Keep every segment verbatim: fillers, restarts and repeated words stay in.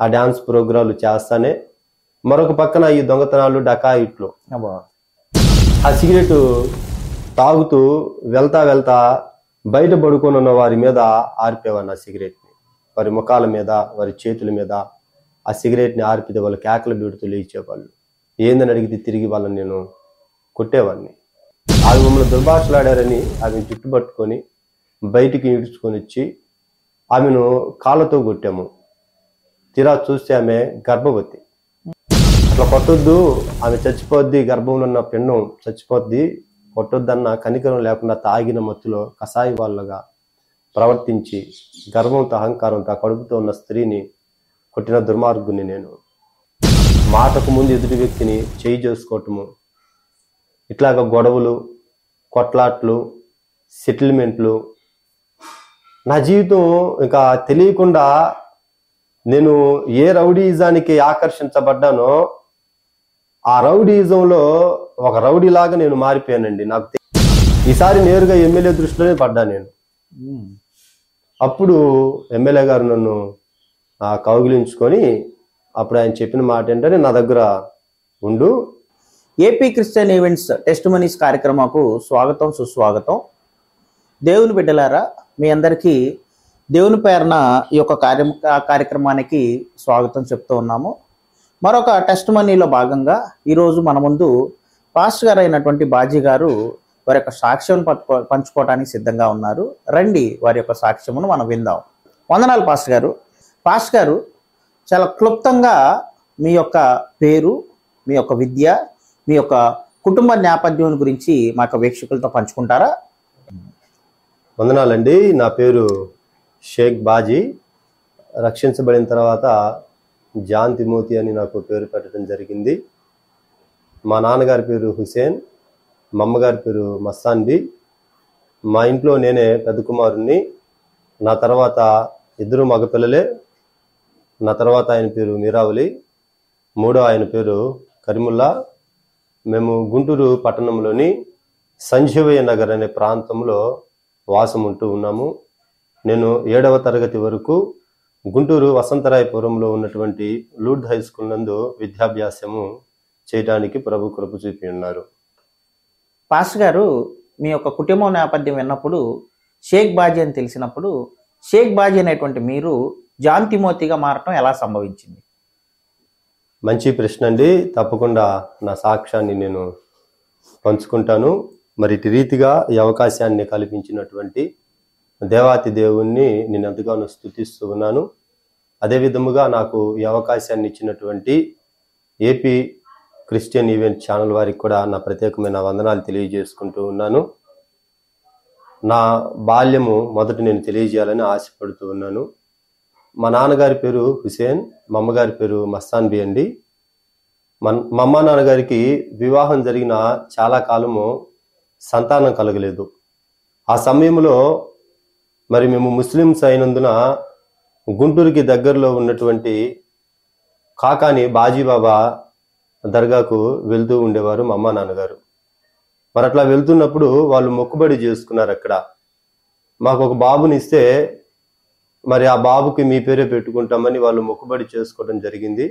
ఆ డ్యాన్స్ ప్రోగ్రాంలు చేస్తానే మరొక పక్కన ఈ దొంగతనాలు డకాయిట్లు. ఆ సిగరెట్ తాగుతూ వెళ్తా వెళ్తా బయట పడుకొని ఉన్న వారి మీద ఆర్పేవాడిని. ఆ సిగరెట్ని వారి ముఖాల మీద, వారి చేతుల మీద ఆ సిగరెట్ని ఆర్పితే వాళ్ళు కేకలు బీడుతూ లేచేవాళ్ళు. ఏందని అడిగితే తిరిగి వాళ్ళని నేను కొట్టేవాడిని. ఆమె మమ్మల్ని దుర్భాషలాడారని ఆమె జుట్టు పట్టుకొని బయటికి ఈడ్చుకొని వచ్చి ఆమెను కాళ్ళతో కొట్టాము. తీరా చూస్తే ఆమె గర్భవతి. అట్లా కొట్టొద్దు, ఆమె చచ్చిపోద్ది, గర్భంలో ఉన్న పిండం చచ్చిపోద్ది, కొట్టొద్దన్న కనికరం లేకుండా తాగిన మత్తులో కషాయి వాళ్ళగా ప్రవర్తించి గర్భంతో అహంకారంతో కడుపుతో ఉన్న స్త్రీని కొట్టిన దుర్మార్గుని నేను. మాటకు ముందు ఎదుటి వ్యక్తిని చేయి చేసుకోవటము, ఇట్లాగ గొడవలు, కొట్లాట్లు, సెటిల్మెంట్లు. నా జీవితం ఇంకా తెలియకుండా నేను ఏ రౌడీయిజానికి ఆకర్షించబడ్డానో ఆ రౌడీయిజంలో ఒక రౌడీలాగా నేను మారిపోయానండి. నాకు ఈసారి నేరుగా ఎమ్మెల్యే దృష్టిలోనే పడ్డా నేను. అప్పుడు ఎమ్మెల్యే గారు నన్ను కౌగిలించుకొని అప్పుడు ఆయన చెప్పిన మాట ఏంటంటే, నా దగ్గర ఉండు. ఏపీ క్రిస్టియన్ ఈవెంట్స్ టెస్ట్ మనీస్ కార్యక్రమాలకు స్వాగతం, సుస్వాగతం. దేవుని బిడ్డలారా, మీ అందరికీ దేవుని పేరున ఈ యొక్క కార్య కార్యక్రమానికి స్వాగతం చెప్తూ ఉన్నాము. మరొక టెస్ట్ మనీలో భాగంగా ఈరోజు మన ముందు పాస్టర్ గారు అయినటువంటి బాజీ గారు వారి యొక్క సాక్ష్యం పంచుకోవడానికి సిద్ధంగా ఉన్నారు. రండి వారి యొక్క సాక్ష్యమును మనం విందాం. వందనాలు పాస్టర్ గారు. పాస్టర్ గారు, చాలా క్లుప్తంగా మీ యొక్క పేరు, మీ యొక్క విద్య, మీ యొక్క కుటుంబ నేపథ్యం గురించి మా యొక్క వీక్షకులతో పంచుకుంటారా? వందనాలండి. నా పేరు షేక్ బాజీ. రక్షించబడిన తర్వాత జాన్ తిమోతి అని నాకు పేరు పెట్టడం జరిగింది. మా నాన్నగారి పేరు హుసేన్, మా అమ్మగారి పేరు మస్తాన్బి. మా ఇంట్లో నేనే పెద్ద కుమారుణ్ణి. నా తర్వాత ఇద్దరు మగపిల్లలే. నా తర్వాత ఆయన పేరు మీరావలి, మూడో ఆయన పేరు కరిముల్లా. మేము గుంటూరు పట్టణంలోని సంజీవయ్య నగర్ అనే ప్రాంతంలో వాసం ఉంటూ ఉన్నాము. నేను ఏడవ తరగతి వరకు గుంటూరు వసంతరాయపురంలో ఉన్నటువంటి లూర్ద్ హై స్కూల్ నందు విద్యాభ్యాసము చేయడానికి ప్రభు కృప చూపి ఉన్నారు. పాస్టర్ గారు, మీ యొక్క కుటుంబం నేపథ్యం విన్నప్పుడు, షేక్ బాజీ అని తెలిసినప్పుడు, షేక్ బాజీ అనేటువంటి మీరు జాన్ తిమోతిగా మారటం ఎలా సంభవించింది? మంచి ప్రశ్న అండి. తప్పకుండా నా సాక్ష్యాన్ని నేను పంచుకుంటాను. మరి ఇటు రీతిగా ఈ అవకాశాన్ని కల్పించినటువంటి దేవాతి దేవుణ్ణి నేను ఎంతగానో స్తుతిస్తూ ఉన్నాను. అదే విధముగా నాకు ఈ అవకాశాన్ని ఇచ్చినటువంటి ఏపీ క్రిస్టియన్ ఈవెంట్ ఛానల్ వారికి కూడా నా ప్రత్యేకమైన వందనాలు తెలియజేసుకుంటూ ఉన్నాను. నా బాల్యము మొదట నేను తెలియజేయాలని ఆశపడుతూ ఉన్నాను. మా నాన్నగారి పేరు హుసేన్, మా అమ్మగారి పేరు మస్తాన్బి అండి. మా అమ్మ నాన్నగారికి వివాహం జరిగిన చాలా కాలము సంతానం కలగలేదు. ఆ సమయంలో మరి మేము ముస్లిమ్స్ అయినందున గుంటూరుకి దగ్గరలో ఉన్నటువంటి కాకాని బాజీబాబా దర్గాకు వెళ్తూ ఉండేవారు మా అమ్మ నాన్నగారు. మరి అట్లా వెళ్తున్నప్పుడు వాళ్ళు మొక్కుబడి చేసుకున్నారు. అక్కడ మాకు ఒక బాబునిస్తే మరి ఆ బాబుకి మీ పేరే పెట్టుకుంటామని వాళ్ళు మొక్కుబడి చేసుకోవడం జరిగింది.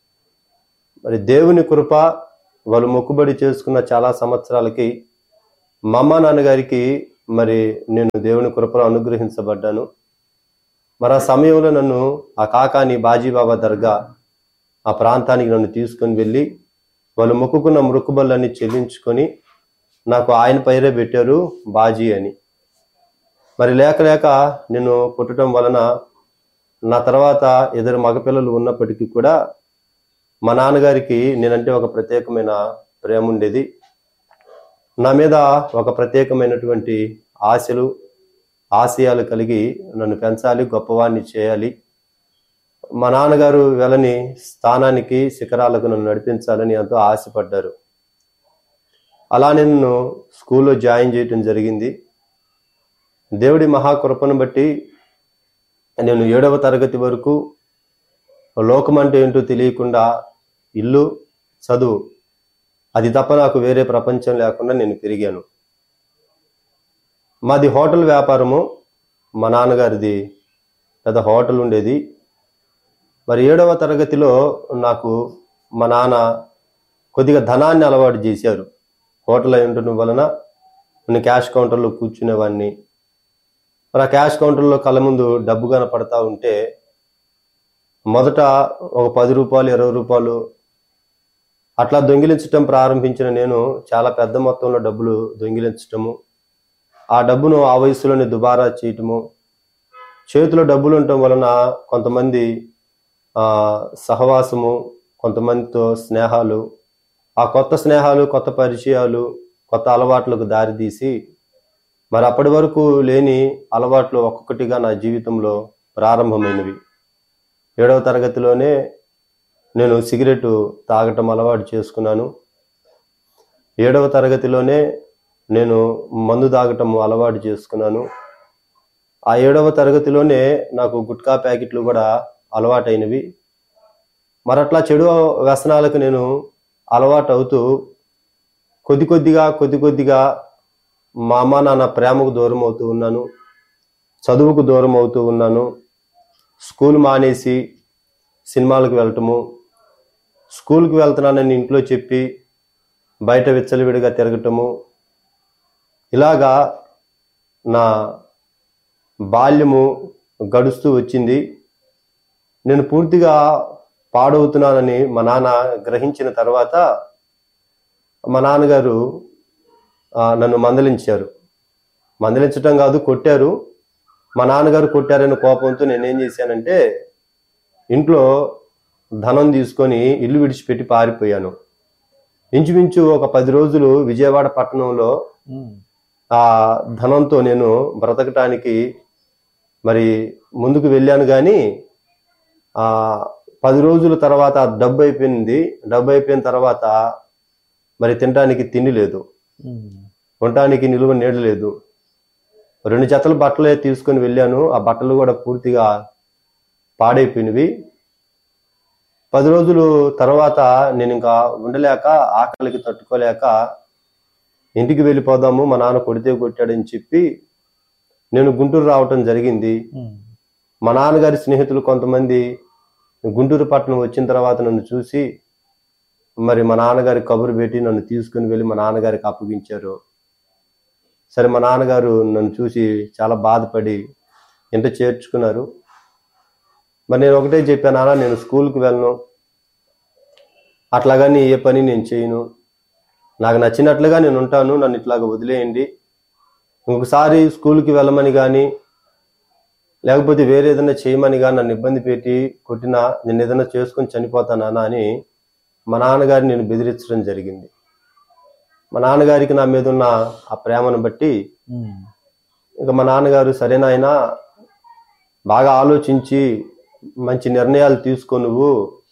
మరి దేవుని కృప, వాళ్ళు మొక్కుబడి చేసుకున్న చాలా సంవత్సరాలకి మా అమ్మ నాన్నగారికి మరి నేను దేవుని కృపలో అనుగ్రహించబడ్డాను. మరి ఆ సమయంలో నన్ను ఆ కాకాని బాజీబాబా దర్గా ఆ ప్రాంతానికి నన్ను తీసుకొని వెళ్ళి వాళ్ళు మొక్కుకున్న మొక్కుబళ్ళని చెల్లించుకొని నాకు ఆయన పేరే పెట్టారు, బాజీ అని. మరి లేక లేక నేను పుట్టడం వలన నా తర్వాత ఇద్దరు మగపిల్లలు ఉన్నప్పటికీ కూడా మా నాన్నగారికి నేనంటే ఒక ప్రత్యేకమైన ప్రేమ ఉండేది. నా మీద ఒక ప్రత్యేకమైనటువంటి ఆశలు, ఆశయాలు కలిగి నన్ను పెంచాలి, గొప్పవాణ్ణి చేయాలి, మా నాన్నగారు వెళ్ళని స్థానానికి, శిఖరాలకు నన్ను నడిపించాలని ఎంతో ఆశపడ్డారు. అలా నేను స్కూల్లో జాయిన్ చేయటం జరిగింది. దేవుడి మహాకృపను బట్టి నేను ఏడవ తరగతి వరకు లోకం అంటే ఏంటో తెలియకుండా ఇల్లు, చదువు, అది తప్ప నాకు వేరే ప్రపంచం లేకుండా నేను పెరిగాను. మాది హోటల్ వ్యాపారము. మా నాన్నగారిది పెద్ద హోటల్ ఉండేది. మరి ఏడవ తరగతిలో నాకు మా నాన్న కొద్దిగా ధనాన్ని అలవాటు చేశారు. హోటల్ అయి ఉండటం వలన నేను క్యాష్ కౌంటర్లో కూర్చునేవాడిని. మరి ఆ క్యాష్ కౌంటర్లో కళ్ళ ముందు డబ్బు కనపడతా ఉంటే మొదట ఒక పది రూపాయలు ఇరవై రూపాయలు అట్లా దొంగిలించటం ప్రారంభించిన నేను చాలా పెద్ద మొత్తంలో డబ్బులు దొంగిలించటము, ఆ డబ్బును ఆ వయసులోనే దుబారా చేయటము, చేతిలో డబ్బులు ఉండటం వలన కొంతమంది ఆ సహవాసము, కొంతమందితో స్నేహాలు, ఆ కొత్త స్నేహాలు, కొత్త పరిచయాలు, కొత్త అలవాట్లకు దారితీసి మరి అప్పటి వరకు లేని అలవాట్లు ఒక్కొక్కటిగా నా జీవితంలో ప్రారంభమైనవి. ఏడవ తరగతిలోనే నేను సిగరెట్ తాగటం అలవాటు చేసుకున్నాను. ఏడవ తరగతిలోనే నేను మందు తాగటం అలవాటు చేసుకున్నాను. ఆ ఏడవ తరగతిలోనే నాకు గుట్కా ప్యాకెట్లు కూడా అలవాటైనవి. మరట్లా చెడు వ్యసనాలకు నేను అలవాటు అవుతూ కొద్ది కొద్దిగా కొద్ది కొద్దిగా మా అమ్మ నాన్న ప్రేమకు దూరం అవుతూ ఉన్నాను, చదువుకు దూరం అవుతూ ఉన్నాను. స్కూల్ మానేసి సినిమాలకు వెళ్ళటము, స్కూల్కి వెళ్తున్నానని ఇంట్లో చెప్పి బయట విచ్చలవిడిగా తిరగటము, ఇలాగా నా బాల్యము గడుస్తూ వచ్చింది. నేను పూర్తిగా పాడవుతున్నానని మా నాన్న గ్రహించిన తర్వాత మా నాన్నగారు నన్ను మందలించారు. మందలించటం కాదు, కొట్టారు. మా నాన్నగారు కొట్టారనే కోపంతో నేనేం చేశానంటే ఇంట్లో ధనం తీసుకొని ఇల్లు విడిచిపెట్టి పారిపోయాను. ఇంచుమించు ఒక పది రోజులు విజయవాడ పట్టణంలో ఆ ధనంతో నేను బ్రతకటానికి మరి ముందుకు వెళ్ళాను. కానీ ఆ పది రోజుల తర్వాత డబ్బు అయిపోయింది. డబ్బు అయిపోయిన తర్వాత మరి తినడానికి తిండి లేదు, ఉండటానికి నిలువ నీడ లేదు. రెండు జతల బట్టలే తీసుకొని వెళ్ళాను. ఆ బట్టలు కూడా పూర్తిగా పాడైపోయినవి. పది రోజులు తర్వాత నేను ఇంకా ఉండలేక, ఆకలికి తట్టుకోలేక ఇంటికి వెళ్ళిపోదాము, మా నాన్న కొడితే కొట్టాడని చెప్పి నేను గుంటూరు రావటం జరిగింది. మా నాన్నగారి స్నేహితులు కొంతమంది గుంటూరు పట్టణం వచ్చిన తర్వాత నన్ను చూసి మరి మా నాన్నగారి కబురు పెట్టి నన్ను తీసుకుని వెళ్ళి మా నాన్నగారికి అప్పగించారు. సరే, మా నాన్నగారు నన్ను చూసి చాలా బాధపడి ఇంట చేర్చుకున్నారు. మరి నేను ఒకటే చెప్పాను, నాన్న నేను స్కూల్కి వెళ్ళను, అట్లాగని ఏ పని నేను చేయను, నాకు నచ్చినట్లుగా నేను ఉంటాను, నన్ను ఇట్లాగ వదిలేయండి. ఇంకొకసారి స్కూల్కి వెళ్ళమని కానీ లేకపోతే వేరే ఏదైనా చేయమని కానీ నన్ను ఇబ్బంది పెట్టి కొట్టినా నేను ఏదైనా చేసుకొని చనిపోతానా అని మా నాన్నగారిని నేను బెదిరించడం జరిగింది. మా నాన్నగారికి నా మీద ఉన్న ఆ ప్రేమను బట్టి ఇంకా మా నాన్నగారు సరేనాయనా, బాగా ఆలోచించి మంచి నిర్ణయాలు తీసుకో, నువ్వు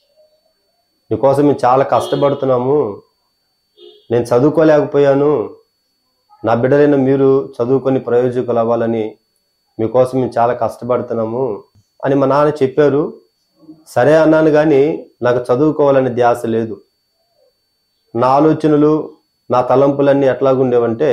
నీకోసం మేము చాలా కష్టపడుతున్నాము, నేను చదువుకోలేకపోయాను, నా బిడ్డలైన మీరు చదువుకొని ప్రయోజకులు అవ్వాలని మీకోసం మేము చాలా కష్టపడుతున్నాము అని మా నాన్న చెప్పారు. సరే అన్నాను, కానీ నాకు చదువుకోవాలనే ధ్యాస లేదు. నా ఆలోచనలు, నా తలంపులన్నీ ఎట్లాగుండేవంటే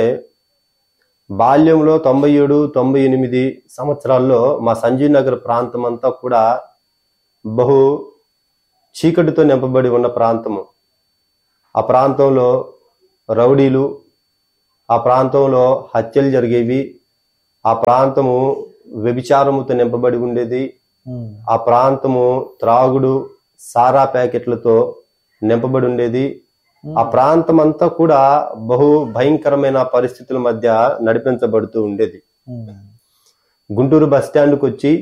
బాల్యంలో తొంభై ఏడు తొంభై ఎనిమిది సంవత్సరాల్లో మా సంజీవ్ నగర్ ప్రాంతం అంతా కూడా బహు చీకటితో నింపబడి ఉన్న ప్రాంతము. ఆ ప్రాంతంలో రౌడీలు, ఆ ప్రాంతంలో హత్యలు జరిగేవి, ఆ ప్రాంతము వ్యభిచారముతో నింపబడి ఉండేది, ఆ ప్రాంతము త్రాగుడు, సారా ప్యాకెట్లతో నింపబడి ఉండేది. ఆ ప్రాంతం అంతా కూడా బహు భయంకరమైన పరిస్థితుల మధ్య నడిపించబడుతూ ఉండేది. గుంటూరు బస్ స్టాండ్కి వచ్చి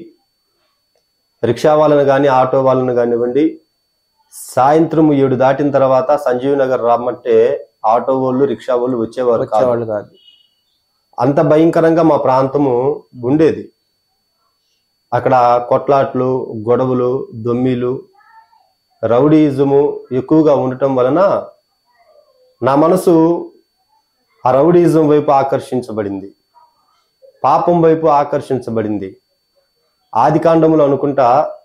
రిక్షా వాళ్ళను కానీ ఆటో వాళ్ళను కానివ్వండి, సాయంత్రం ఏడు దాటిన తర్వాత సంజీవ్ నగర్ రమ్మంటే ఆటో వాళ్ళు, రిక్షా వాళ్ళు వచ్చేవారు కాదు. అంత భయంకరంగా మా ప్రాంతము ఉండేది. అక్కడ కొట్లాట్లు, గొడవలు, దొమ్మిలు, రౌడీయిజము ఎక్కువగా ఉండటం వలన నా మనసు ఆ రౌడీయిజం వైపు ఆకర్షించబడింది, పాపం వైపు ఆకర్షించబడింది. ఆది కాండములో అనుకుంటా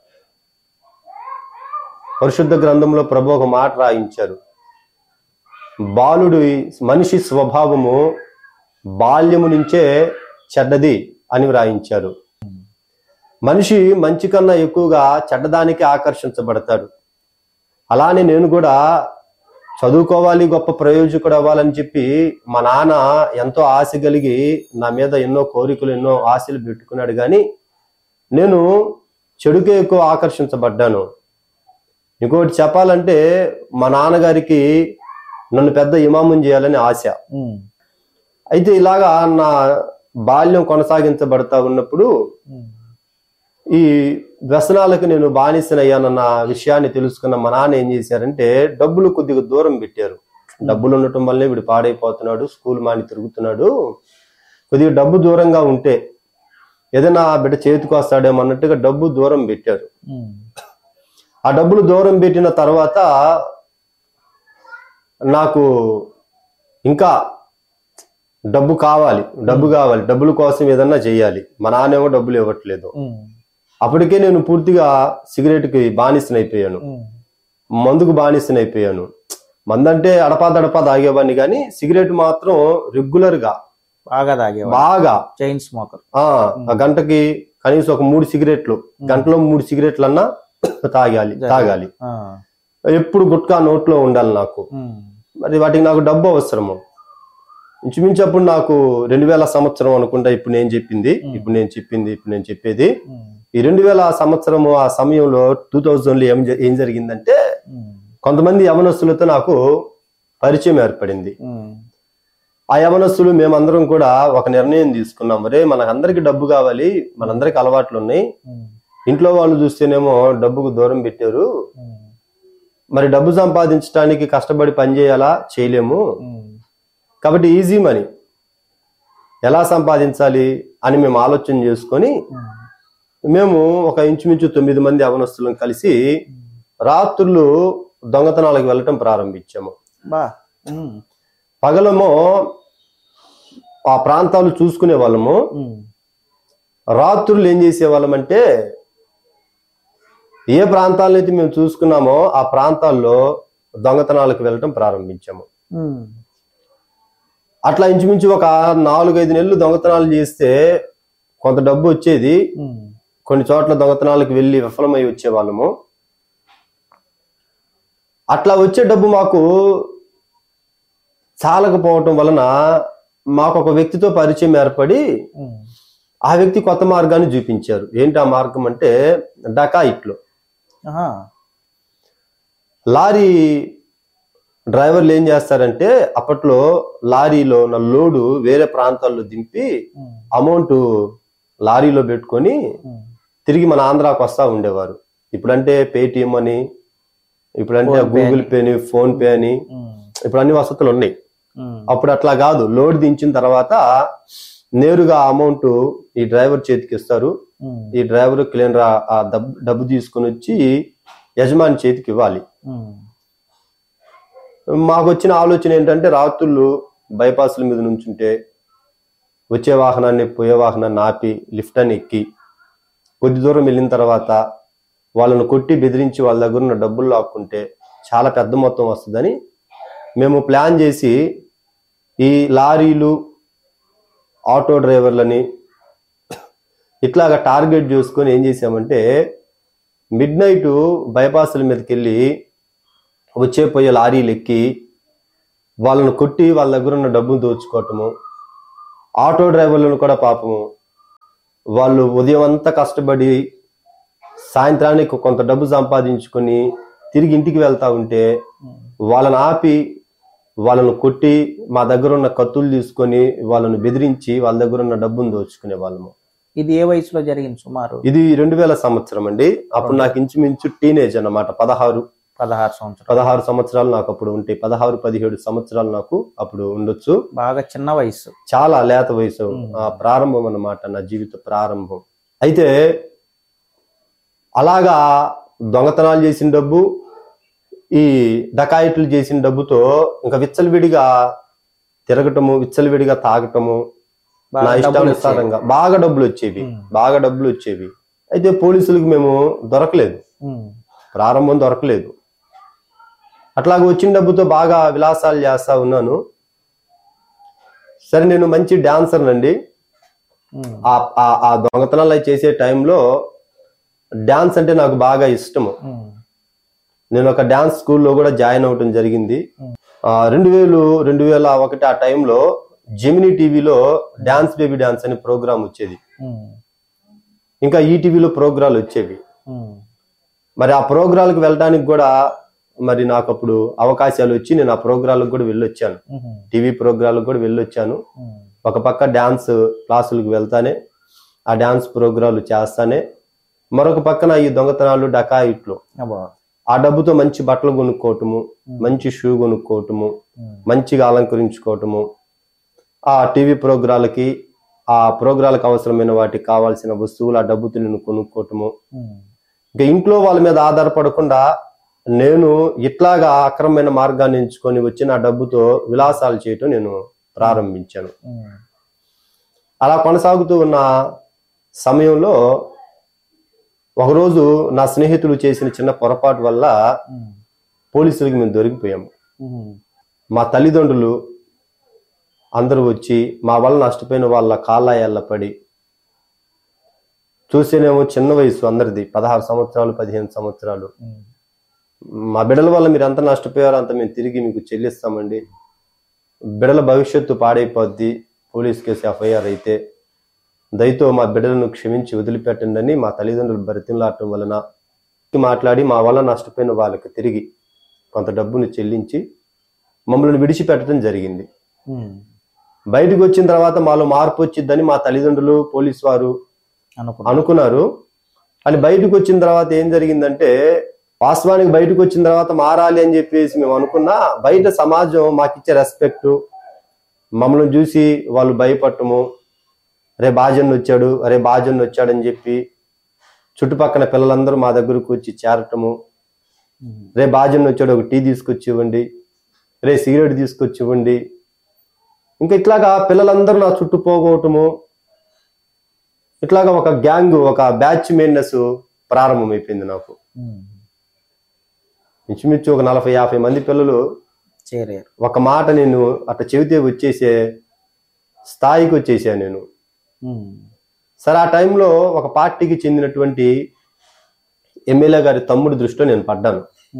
పరిశుద్ధ గ్రంథంలో ప్రభు ఒక మాట రాయించారు, బాలుడి మనిషి స్వభావము బాల్యము నుంచే చెడ్డది అని వ్రాయించారు. మనిషి మంచి కన్నా ఎక్కువగా చెడ్డదానికి ఆకర్షించబడతాడు. అలానే నేను కూడా చదువుకోవాలి, గొప్ప ప్రయోజకుడు అవ్వాలని చెప్పి మా నాన్న ఎంతో ఆశ కలిగి నా మీద ఎన్నో కోరికలు ఎన్నో ఆశలు పెట్టుకున్నాడు. కానీ నేను చెడుకే ఎక్కువ ఆకర్షించబడ్డాను. ఇంకోటి చెప్పాలంటే మా నాన్నగారికి నన్ను పెద్ద ఇమాముని చేయాలని ఆశ. అయితే ఇలాగా నా బాల్యం కొనసాగించబడతా ఉన్నప్పుడు ఈ వ్యసనాలకు నేను బానిసనయ్యానన్న విషయాన్ని తెలుసుకున్న మా నాన్న ఏం చేశారంటే డబ్బులు కొద్దిగా దూరం పెట్టారు. డబ్బులు ఉండటం వల్లే వీడు పాడైపోతున్నాడు, స్కూల్ మాని తిరుగుతున్నాడు, కొద్దిగా డబ్బు దూరంగా ఉంటే ఏదైనా బిడ్డ చేతికి వస్తాడేమో అన్నట్టుగా డబ్బు దూరం పెట్టారు. ఆ డబ్బులు దూరం పెట్టిన తర్వాత నాకు ఇంకా డబ్బు కావాలి, డబ్బు కావాలి, డబ్బుల కోసం ఏదన్నా చెయ్యాలి. మా నాన్నేమో డబ్బులు ఇవ్వట్లేదు. అప్పటికే నేను పూర్తిగా సిగరెట్కి బానిసనైపోయాను, మందుకు బానిసనైపోయాను. మందంటే అడపా దడపా తాగేవాడిని, కానీ సిగరెట్ మాత్రం రెగ్యులర్ గా బాగా తాగే బాగా చైన్ స్మోకర్. ఆ గంటకి కనీసం ఒక మూడు సిగరెట్లు, గంటలో మూడు సిగరెట్లు అన్నా తాగాలి తాగాలి ఎప్పుడు గుట్కా నోట్లో ఉండాలి నాకు. మరి వాటికి నాకు డబ్బు అవసరము. ఇంచుమించు అప్పుడు నాకు రెండు వేల సంవత్సరం అనుకుంటా ఇప్పుడు నేను చెప్పింది ఇప్పుడు నేను చెప్పింది ఇప్పుడు నేను చెప్పేది ఈ రెండు వేల సంవత్సరము. ఆ సమయంలో టూ థౌజండ్ లో ఏం ఏం జరిగిందంటే కొంతమంది యవనస్తులతో నాకు పరిచయం ఏర్పడింది. ఆ యవనస్తులు మేమందరం కూడా ఒక నిర్ణయం తీసుకున్నాం, రే మనకందరికి డబ్బు కావాలి, మనందరికి అలవాట్లు ఉన్నాయి, ఇంట్లో వాళ్ళు చూస్తేనేమో డబ్బుకు దూరం పెట్టారు, మరి డబ్బు సంపాదించడానికి కష్టపడి పని చేయాలా, చేయలేము, కాబట్టి ఈజీ మనీ ఎలా సంపాదించాలి అని మేము ఆలోచన చేసుకొని మేము ఒక ఇంచుమించు తొమ్మిది మంది యవనస్తులను కలిసి రాత్రులు దొంగతనాలకు వెళ్ళటం ప్రారంభించాము. పగలమో ఆ ప్రాంతాలు చూసుకునే వాళ్ళము, రాత్రులు ఏం చేసే వాళ్ళమంటే ఏ ప్రాంతాలనైతే మేము చూసుకున్నామో ఆ ప్రాంతాల్లో దొంగతనాలకు వెళ్ళటం ప్రారంభించాము. అట్లా ఇంచుమించు ఒక నాలుగైదు నెలలు దొంగతనాలు చేస్తే కొంత డబ్బు వచ్చేది. కొన్ని చోట్ల దొంగతనాలకు వెళ్ళి విఫలమై వచ్చే వాళ్ళము. అట్లా వచ్చే డబ్బు మాకు చాలకపోవటం వలన మాకు ఒక వ్యక్తితో పరిచయం ఏర్పడి ఆ వ్యక్తి కొత్త మార్గాన్ని చూపించారు. ఏంటి ఆ మార్గం అంటే డకాయిట్లు. లారీ డ్రైవర్లు ఏం చేస్తారంటే అప్పట్లో లారీలో నా లోడు వేరే ప్రాంతాల్లో దింపి అమౌంట్ లారీలో పెట్టుకొని తిరిగి మన ఆంధ్రాకు వస్తా ఉండేవారు. ఇప్పుడంటే పేటిఎం అని, ఇప్పుడంటే గూగుల్ పే అని, ఫోన్ పే అని, ఇప్పుడు అన్ని వసతులు ఉన్నాయి. అప్పుడు అట్లా కాదు, లోడ్ దించిన తర్వాత నేరుగా అమౌంట్ ఈ డ్రైవర్ చేతికి ఇస్తారు. ఈ డ్రైవర్ క్లీనర్ ఆ డబ్బు తీసుకుని వచ్చి యజమాని చేతికి ఇవ్వాలి. మాకు వచ్చిన ఆలోచన ఏంటంటే రాత్రులు బైపాస్ల మీద నుంచుంటే వచ్చే వాహనాన్ని పోయే వాహనాన్ని ఆపి లిఫ్ట్ అని ఎక్కి కొద్ది దూరం వెళ్ళిన తర్వాత వాళ్ళను కొట్టి బెదిరించి వాళ్ళ దగ్గర ఉన్న డబ్బులు లాక్కుంటే చాలా పెద్ద మొత్తం వస్తుందని మేము ప్లాన్ చేసి ఈ లారీలు ఆటో డ్రైవర్లని ఇట్లాగా టార్గెట్ చేసుకొని ఏం చేసామంటే మిడ్ నైట్ బైపాస్ల మీదకి వెళ్ళి వచ్చే పోయే లారీలు ఎక్కి వాళ్ళను కొట్టి వాళ్ళ దగ్గర ఉన్న డబ్బును దోచుకోవటము. ఆటో డ్రైవర్లను కూడా పాపము వాళ్ళు ఉదయం అంతా కష్టపడి సాయంత్రానికి కొంత డబ్బు సంపాదించుకొని తిరిగి ఇంటికి వెళ్తా ఉంటే వాళ్ళని ఆపి వాళ్ళను కొట్టి మా దగ్గర ఉన్న కత్తులు తీసుకొని వాళ్ళను బెదిరించి వాళ్ళ దగ్గర ఉన్న డబ్బును దోచుకునే వాళ్ళము. ఇది ఏ వయసులో జరిగింది సుమారు? ఇది రెండు వేల సంవత్సరం అండి. అప్పుడు నాకు ఇంచుమించు టీనేజ్ అన్నమాట. పదహారు పదహారు సంవత్సరాలు పదహారు సంవత్సరాలు నాకు అప్పుడు ఉంటాయి. పదహారు పదిహేడు సంవత్సరాలు నాకు అప్పుడు ఉండొచ్చు. బాగా చిన్న వయసు, చాలా లేత వయసు, ఆ ప్రారంభం అన్నమాట, నా జీవిత ప్రారంభం. అయితే అలాగా దొంగతనాలు చేసిన డబ్బు, ఈ డకాయిట్లు చేసిన డబ్బుతో ఇంకా విచ్చలవిడిగా తిరగటము, విచ్చలవిడిగా తాగటము, నా ఇష్టానుసారంగా బాగా డబ్బులు వచ్చేవి బాగా డబ్బులు వచ్చేవి అయితే పోలీసులకు మేము దొరకలేదు, ప్రారంభం దొరకలేదు. అట్లాగే వచ్చిన డబ్బుతో బాగా విలాసాలు చేస్తా ఉన్నాను. సరే నేను మంచి డాన్సర్ నండి. ఆ దొంగతనాలు చేసే టైంలో డాన్స్ అంటే నాకు బాగా ఇష్టము. నేను ఒక డాన్స్ స్కూల్లో కూడా జాయిన్ అవ్వటం జరిగింది. రెండు వేలు రెండు వేల ఒకటి ఆ టైంలో జెమినీ టీవీలో డాన్స్ బేబీ డాన్స్ అనే ప్రోగ్రామ్ వచ్చేది. ఇంకా ఈటీవీలో ప్రోగ్రాలు వచ్చేవి. మరి ఆ ప్రోగ్రాలకు వెళ్ళడానికి కూడా మరి నాకు అప్పుడు అవకాశాలు వచ్చి నేను ఆ ప్రోగ్రాలకు కూడా వెళ్ళొచ్చాను. టీవీ ప్రోగ్రాలకు కూడా వెళ్ళొచ్చాను. ఒక పక్క డాన్స్ క్లాసులకు వెళ్తానే ఆ డాన్స్ ప్రోగ్రాలు చేస్తానే, మరొక పక్కన ఈ దొంగతనాలు డకాయిట్లు, ఆ డబ్బుతో మంచి బట్టలు కొనుక్కోవటము, మంచి షూ కొనుక్కోవటము, మంచిగా అలంకరించుకోవటము, ఆ టీవీ ప్రోగ్రాలకి ఆ ప్రోగ్రాలకు అవసరమైన వాటికి కావాల్సిన వస్తువులు ఆ డబ్బుతో నేను కొనుక్కోవటము. ఇంకా ఇంట్లో వాళ్ళ మీద ఆధారపడకుండా నేను ఇట్లాగా అక్రమమైన మార్గాన్ని ఎంచుకొని వచ్చిన ఆ డబ్బుతో విలాసాలు చేయటం నేను ప్రారంభించాను. అలా కొనసాగుతూ ఉన్న సమయంలో ఒకరోజు నా స్నేహితులు చేసిన చిన్న పొరపాటు వల్ల పోలీసులకి మేము దొరికిపోయాము. మా తల్లిదండ్రులు అందరూ వచ్చి మా వల్ల నష్టపోయిన వాళ్ళ కాళ్ళాయాళ్ళ పడి, చూసేనేమో చిన్న వయసు అందరిది, పదహారు సంవత్సరాలు పదిహేను సంవత్సరాలు. మా బిడ్డల వల్ల మీరు ఎంత నష్టపోయారో అంత మేము తిరిగి మీకు చెల్లిస్తామండి, బిడ్డల భవిష్యత్తు పాడైపోద్ది పోలీస్ కేసు ఎఫ్ఐఆర్ అయితే, దయతో మా బిడ్డలను క్షమించి వదిలిపెట్టండి అని మా తల్లిదండ్రులు బతిమలాడటం వలన మాట్లాడి మా వల్ల నష్టపోయిన వాళ్ళకి తిరిగి కొంత డబ్బును చెల్లించి మమ్మల్ని విడిచిపెట్టడం జరిగింది. బయటకు వచ్చిన తర్వాత మాలో మార్పు వచ్చిద్దని మా తల్లిదండ్రులు పోలీసు వారు అనుకున్నారు. అని బయటకు వచ్చిన తర్వాత ఏం జరిగిందంటే, వాస్తవానికి బయటకు వచ్చిన తర్వాత మారాలి అని చెప్పేసి మేము అనుకున్నా, బయట సమాజం మాకిచ్చే రెస్పెక్ట్, మమ్మల్ని చూసి వాళ్ళు భయపడటము, అరే బాజన్ వచ్చాడు అరే బాజన్ వచ్చాడని చెప్పి చుట్టుపక్కల పిల్లలందరూ మా దగ్గరకు వచ్చి చేరటము, రే బాజన్ వచ్చాడు ఒక టీ తీసుకొచ్చి ఇవ్వండి, రే సిగరెట్ తీసుకొచ్చి ఇవ్వండి, ఇంకా ఇట్లాగా పిల్లలందరూ నా చుట్టూ పోగొట్టము, ఇట్లాగా ఒక గ్యాంగ్ ఒక బ్యాచ్ మెయిన్నెస్ ప్రారంభమైపోయింది నాకు. ఇంచుమించు ఒక నలభై యాభై మంది పిల్లలు చేరారు. ఒక మాట నేను అట్లా చెబితే వచ్చేసే స్థాయికి వచ్చేసాను నేను. సరే ఆ టైంలో ఒక పార్టీకి చెందినటువంటి ఎమ్మెల్యే గారి తమ్ముడి దృష్టిలో నేను పడ్డాను.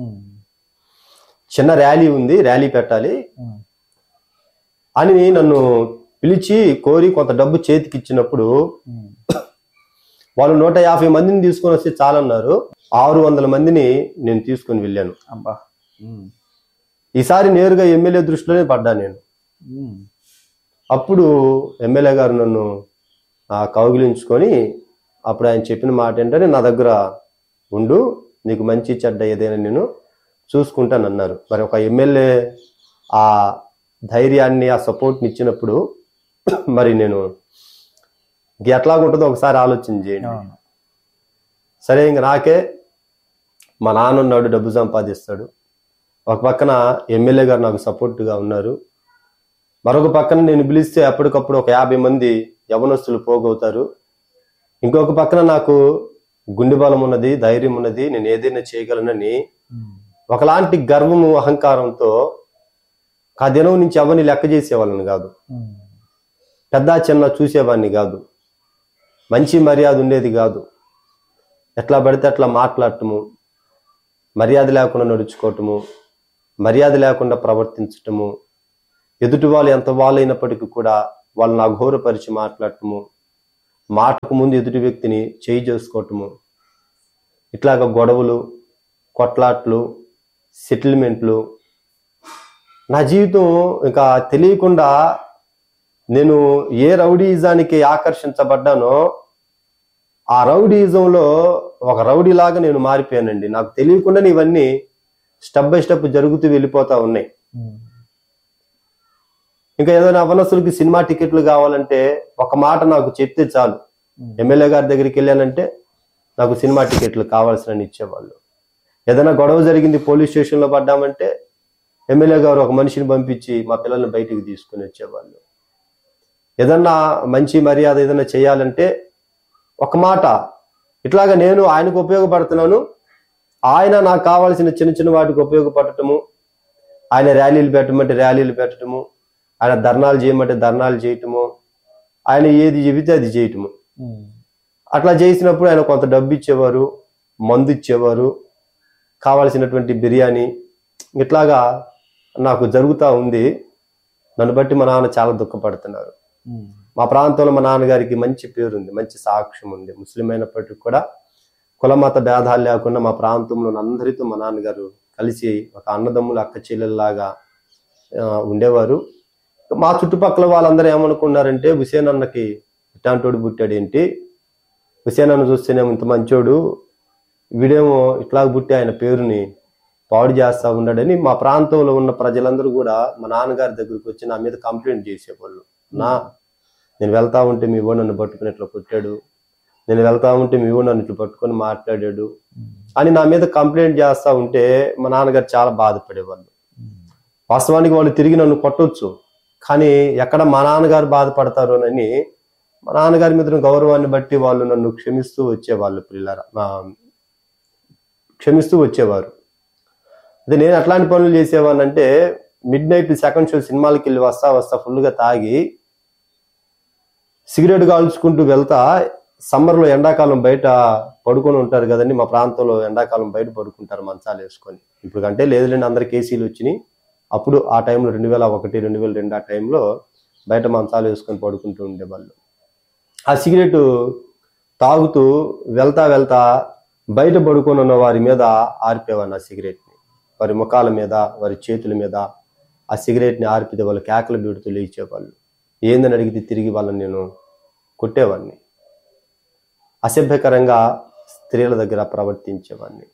చిన్న ర్యాలీ ఉంది, ర్యాలీ పెట్టాలి అని నన్ను పిలిచి కోరి కొంత డబ్బు చేతికి ఇచ్చినప్పుడు వాళ్ళు నూట యాభై మందిని తీసుకొని వస్తే చాలన్నారు. ఆరు వందల మందిని నేను తీసుకొని వెళ్ళాను. ఈసారి నేరుగా ఎమ్మెల్యే దృష్టిలోనే పడ్డా నేను. అప్పుడు ఎమ్మెల్యే గారు నన్ను కౌగిలించుకొని అప్పుడు ఆయన చెప్పిన మాట ఏంటంటే, నా దగ్గర ఉండు, నీకు మంచి చెడ్డ ఏదైనా నేను చూసుకుంటానన్నారు. మరి ఒక ఎమ్మెల్యే ఆ ధైర్యాన్ని ఆ సపోర్ట్ని ఇచ్చినప్పుడు మరి నేను ఎట్లాగుంటుందో ఒకసారి ఆలోచన చేయండి. సరే, ఇంక నాకే మా నాన్న ఉన్నాడు, డబ్బు సంపాదిస్తాడు, ఒక పక్కన ఎమ్మెల్యే గారు నాకు సపోర్ట్గా ఉన్నారు, మరొక పక్కన నేను పిలిస్తే అప్పటికప్పుడు ఒక యాభై మంది యవనస్తులు పోగవుతారు, ఇంకొక పక్కన నాకు గుండె బలం ఉన్నది, ధైర్యం ఉన్నది, నేను ఏదైనా చేయగలనని ఒకలాంటి గర్వము అహంకారంతో ఆ దినం నుంచి ఎవరిని లెక్క చేసేవాళ్ళని కాదు, పెద్ద చిన్న చూసేవాడిని కాదు, మంచి మర్యాద ఉండేది కాదు, ఎట్లా పడితే అట్లా మాట్లాడటము, మర్యాద లేకుండా నడుచుకోవటము, మర్యాద లేకుండా ప్రవర్తించటము, ఎదుటి వాళ్ళు ఎంత వాళ్ళైనప్పటికీ కూడా వాళ్ళని అఘోరపరిచి మాట్లాడటము, మాటకు ముందు ఎదుటి వ్యక్తిని చేయి చేసుకోవటము, ఇట్లాగ గొడవలు, కొట్లాట్లు, సెటిల్మెంట్లు. నా జీవితం ఇంకా తెలియకుండా నేను ఏ రౌడీయిజానికి ఆకర్షించబడ్డానో ఆ రౌడీయిజంలో ఒక రౌడీలాగా నేను మారిపోయానండి. నాకు తెలియకుండా ఇవన్నీ స్టెప్ బై స్టెప్ జరుగుతూ వెళ్ళిపోతా ఉన్నాయి. ఇంకా ఏదైనా అవనసులకి సినిమా టికెట్లు కావాలంటే ఒక మాట నాకు చెప్తే చాలు, ఎమ్మెల్యే గారి దగ్గరికి వెళ్ళానంటే నాకు సినిమా టికెట్లు కావాల్సిన ఇచ్చేవాళ్ళు. ఏదైనా గొడవ జరిగింది, పోలీస్ స్టేషన్లో పడ్డామంటే ఎమ్మెల్యే గారు ఒక మనిషిని పంపించి మా పిల్లల్ని బయటికి తీసుకుని వచ్చేవాళ్ళు. ఏదన్నా మంచి మర్యాద ఏదైనా చేయాలంటే ఒక మాట, ఇట్లాగా నేను ఆయనకు ఉపయోగపడుతున్నాను, ఆయన నాకు కావాల్సిన చిన్న చిన్న వాటికి ఉపయోగపడటము, ఆయన ర్యాలీలు పెట్టమంటే ర్యాలీలు పెట్టడము, ఆయన ధర్నాలు చేయమంటే ధర్నాలు చేయటము, ఆయన ఏది చెబితే అది చేయటము. అట్లా చేసినప్పుడు ఆయన కొంత డబ్బు ఇచ్చేవారు, మందు ఇచ్చేవారు, కావాల్సినటువంటి బిర్యానీ, ఇట్లాగా నాకు జరుగుతూ ఉంది. నన్ను బట్టి మా నాన్న చాలా దుఃఖపడుతున్నారు. మా ప్రాంతంలో మా నాన్నగారికి మంచి పేరు ఉంది, మంచి సాక్ష్యం ఉంది. ముస్లిం అయినప్పటికీ కూడా కులమత భేదాలు లేకుండా మా ప్రాంతంలో అందరితో మా నాన్నగారు కలిసి ఒక అన్నదమ్ములు అక్క చెల్లెల్లాగా ఉండేవారు. మా చుట్టుపక్కల వాళ్ళందరూ ఏమనుకున్నారంటే, హుసేన్ అన్నకి ఇట్లాంటోడు పుట్టాడు ఏంటి, హుసేన్ అన్న చూస్తేనేమో ఇంత మంచోడు, వీడేమో ఇట్లా పుట్టి ఆయన పేరుని పాడు చేస్తా ఉన్నాడని మా ప్రాంతంలో ఉన్న ప్రజలందరూ కూడా మా నాన్నగారి దగ్గరికి వచ్చి నా మీద కంప్లైంట్ చేసేవాళ్ళు. నా నేను వెళ్తా ఉంటే మీ ఓ నన్ను పట్టుకుని ఇట్లా కొట్టాడు, నేను వెళ్తా ఉంటే మీ ఓ నన్ను ఇట్లా పట్టుకొని మాట్లాడాడు అని నా మీద కంప్లైంట్ చేస్తా ఉంటే మా నాన్నగారు చాలా బాధపడేవాళ్ళు. వాస్తవానికి వాళ్ళు తిరిగి నన్ను కొట్టొచ్చు, కానీ ఎక్కడ మా నాన్నగారు బాధపడతారు అని మా నాన్నగారి మీద గౌరవాన్ని బట్టి వాళ్ళు నన్ను క్షమిస్తూ వచ్చేవాళ్ళు. పిల్లరా క్షమిస్తూ వచ్చేవారు. అదే నేను అట్లాంటి పనులు చేసేవాడిని అంటే, మిడ్ నైట్ సెకండ్ షో సినిమాలకి వెళ్ళి వస్తా వస్తా ఫుల్గా తాగి సిగరెట్ కాల్చుకుంటూ వెళ్తా, సమ్మర్లో ఎండాకాలం బయట పడుకొని ఉంటారు కదండి, మా ప్రాంతంలో ఎండాకాలం బయట పడుకుంటారు మంచాలు వేసుకొని. ఇప్పుడు కంటే లేదులేండి, అందరికి ఏసీలు వచ్చినాయి. అప్పుడు ఆ టైంలో రెండు వేల ఒకటి రెండు వేల రెండు ఆ టైంలో బయట మంచాలు వేసుకొని పడుకుంటూ ఉండేవాళ్ళు. ఆ సిగరెట్ తాగుతూ వెళ్తా వెళ్తా బయట పడుకొని ఉన్న వారి మీద ఆర్పేవాడిని ఆ సిగరెట్ని. వారి ముఖాల మీద, వారి చేతుల మీద ఆ సిగరెట్ని ఆర్పితే వాళ్ళు కేకలు బీడుతూ లేచేవాళ్ళు. ఏందని అడిగితే తిరిగి వాళ్ళని నేను కొట్టేవాడిని. అసభ్యకరంగా స్త్రీల దగ్గర ప్రవర్తించేవాడిని.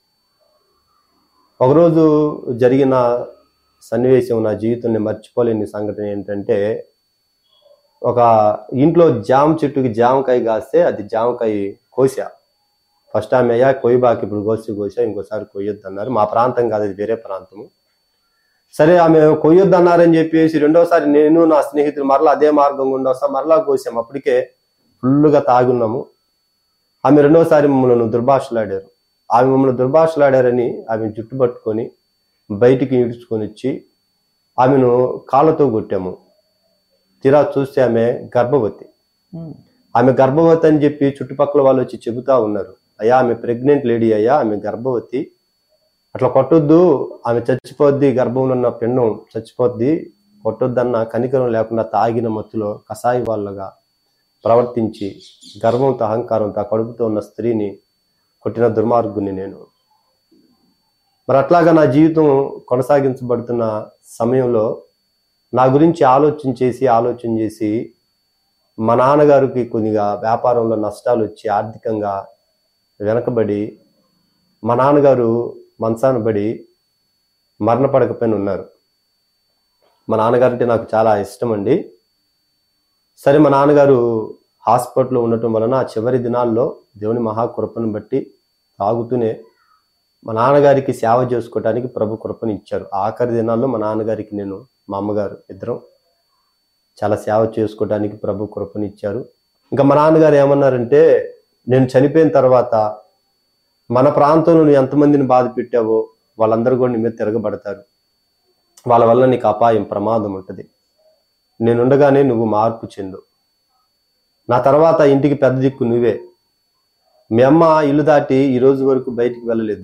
ఒకరోజు జరిగిన సన్నివేశం, నా జీవితంలో మర్చిపోలేని సంఘటన ఏంటంటే, ఒక ఇంట్లో జామ చెట్టుకి జామకాయ కాస్తే అది జామకాయ కోసా. ఫస్ట్ ఆమె అయ్యా కొయ్యబాకి, ఇప్పుడు కోసి కోసా, ఇంకోసారి కొయ్యొద్దు అన్నారు. మా ప్రాంతం కాదు, అది వేరే ప్రాంతము. సరే ఆమె కొయ్యొద్దు అన్నారని చెప్పేసి రెండోసారి నేను నా స్నేహితులు మరలా అదే మార్గం గుండా వస్తా మరలా కోసాము. అప్పటికే ఫుల్గా తాగున్నాము. ఆమె రెండోసారి మమ్మల్ని దుర్భాషలాడారు. ఆమె మమ్మల్ని దుర్భాషలాడారని ఆమె జుట్టు పట్టుకొని బయటికి ఈడ్చుకొని వచ్చి ఆమెను కాళ్ళతో కొట్టాము. తీరా చూస్తే ఆమె గర్భవతి. ఆమె గర్భవతి అని చెప్పి చుట్టుపక్కల వాళ్ళు వచ్చి చెబుతా ఉన్నారు. అయ్యా ఆమె ప్రెగ్నెంట్ లేడీ అయ్యా, ఆమె గర్భవతి, అట్లా కొట్టొద్దు, ఆమె చచ్చిపోద్ది, గర్భంలో ఉన్న పిండం చచ్చిపోద్ది, కొట్టొద్దన్న కనికరం లేకుండా తాగిన మత్తులో కషాయి వాళ్ళగా ప్రవర్తించి గర్వంతో అహంకారంతో కడుపుతో ఉన్న స్త్రీని కొట్టిన దుర్మార్గుని నేను. మరి అట్లాగా నా జీవితం కొనసాగించబడుతున్న సమయంలో నా గురించి ఆలోచన చేసి ఆలోచన చేసి మా నాన్నగారికి కొద్దిగా వ్యాపారంలో నష్టాలు వచ్చి ఆర్థికంగా వెనకబడి మా నాన్నగారు మంచాన పడి మరణ పడకపోయిన ఉన్నారు. మా నాన్నగారు అంటే నాకు చాలా ఇష్టం అండి. సరే మా నాన్నగారు హాస్పిటల్లో ఉండటం వలన ఆ చివరి దినాల్లో దేవుని మహాకృపను బట్టి తాగుతూనే మా నాన్నగారికి సేవ చేసుకోవడానికి ప్రభు కృపను ఇచ్చారు. ఆఖరి దినాల్లో మా నాన్నగారికి నేను, మా అమ్మగారు ఇద్దరం చాలా సేవ చేసుకోవడానికి ప్రభు కృపను ఇచ్చారు. ఇంకా మా నాన్నగారు ఏమన్నారంటే, నేను చనిపోయిన తర్వాత మన ప్రాంతంలో నువ్వు ఎంతమందిని బాధ పెట్టావో వాళ్ళందరూ కూడా నీ మీద తిరగబడతారు, వాళ్ళ వల్ల నీకు అపాయం ప్రమాదం ఉంటుంది. నేనుండగానే నువ్వు మార్పు చెందు, నా తర్వాత ఇంటికి పెద్ద దిక్కు నువ్వే. మీ అమ్మ ఇల్లు దాటి ఈ రోజు వరకు బయటికి వెళ్ళలేదు,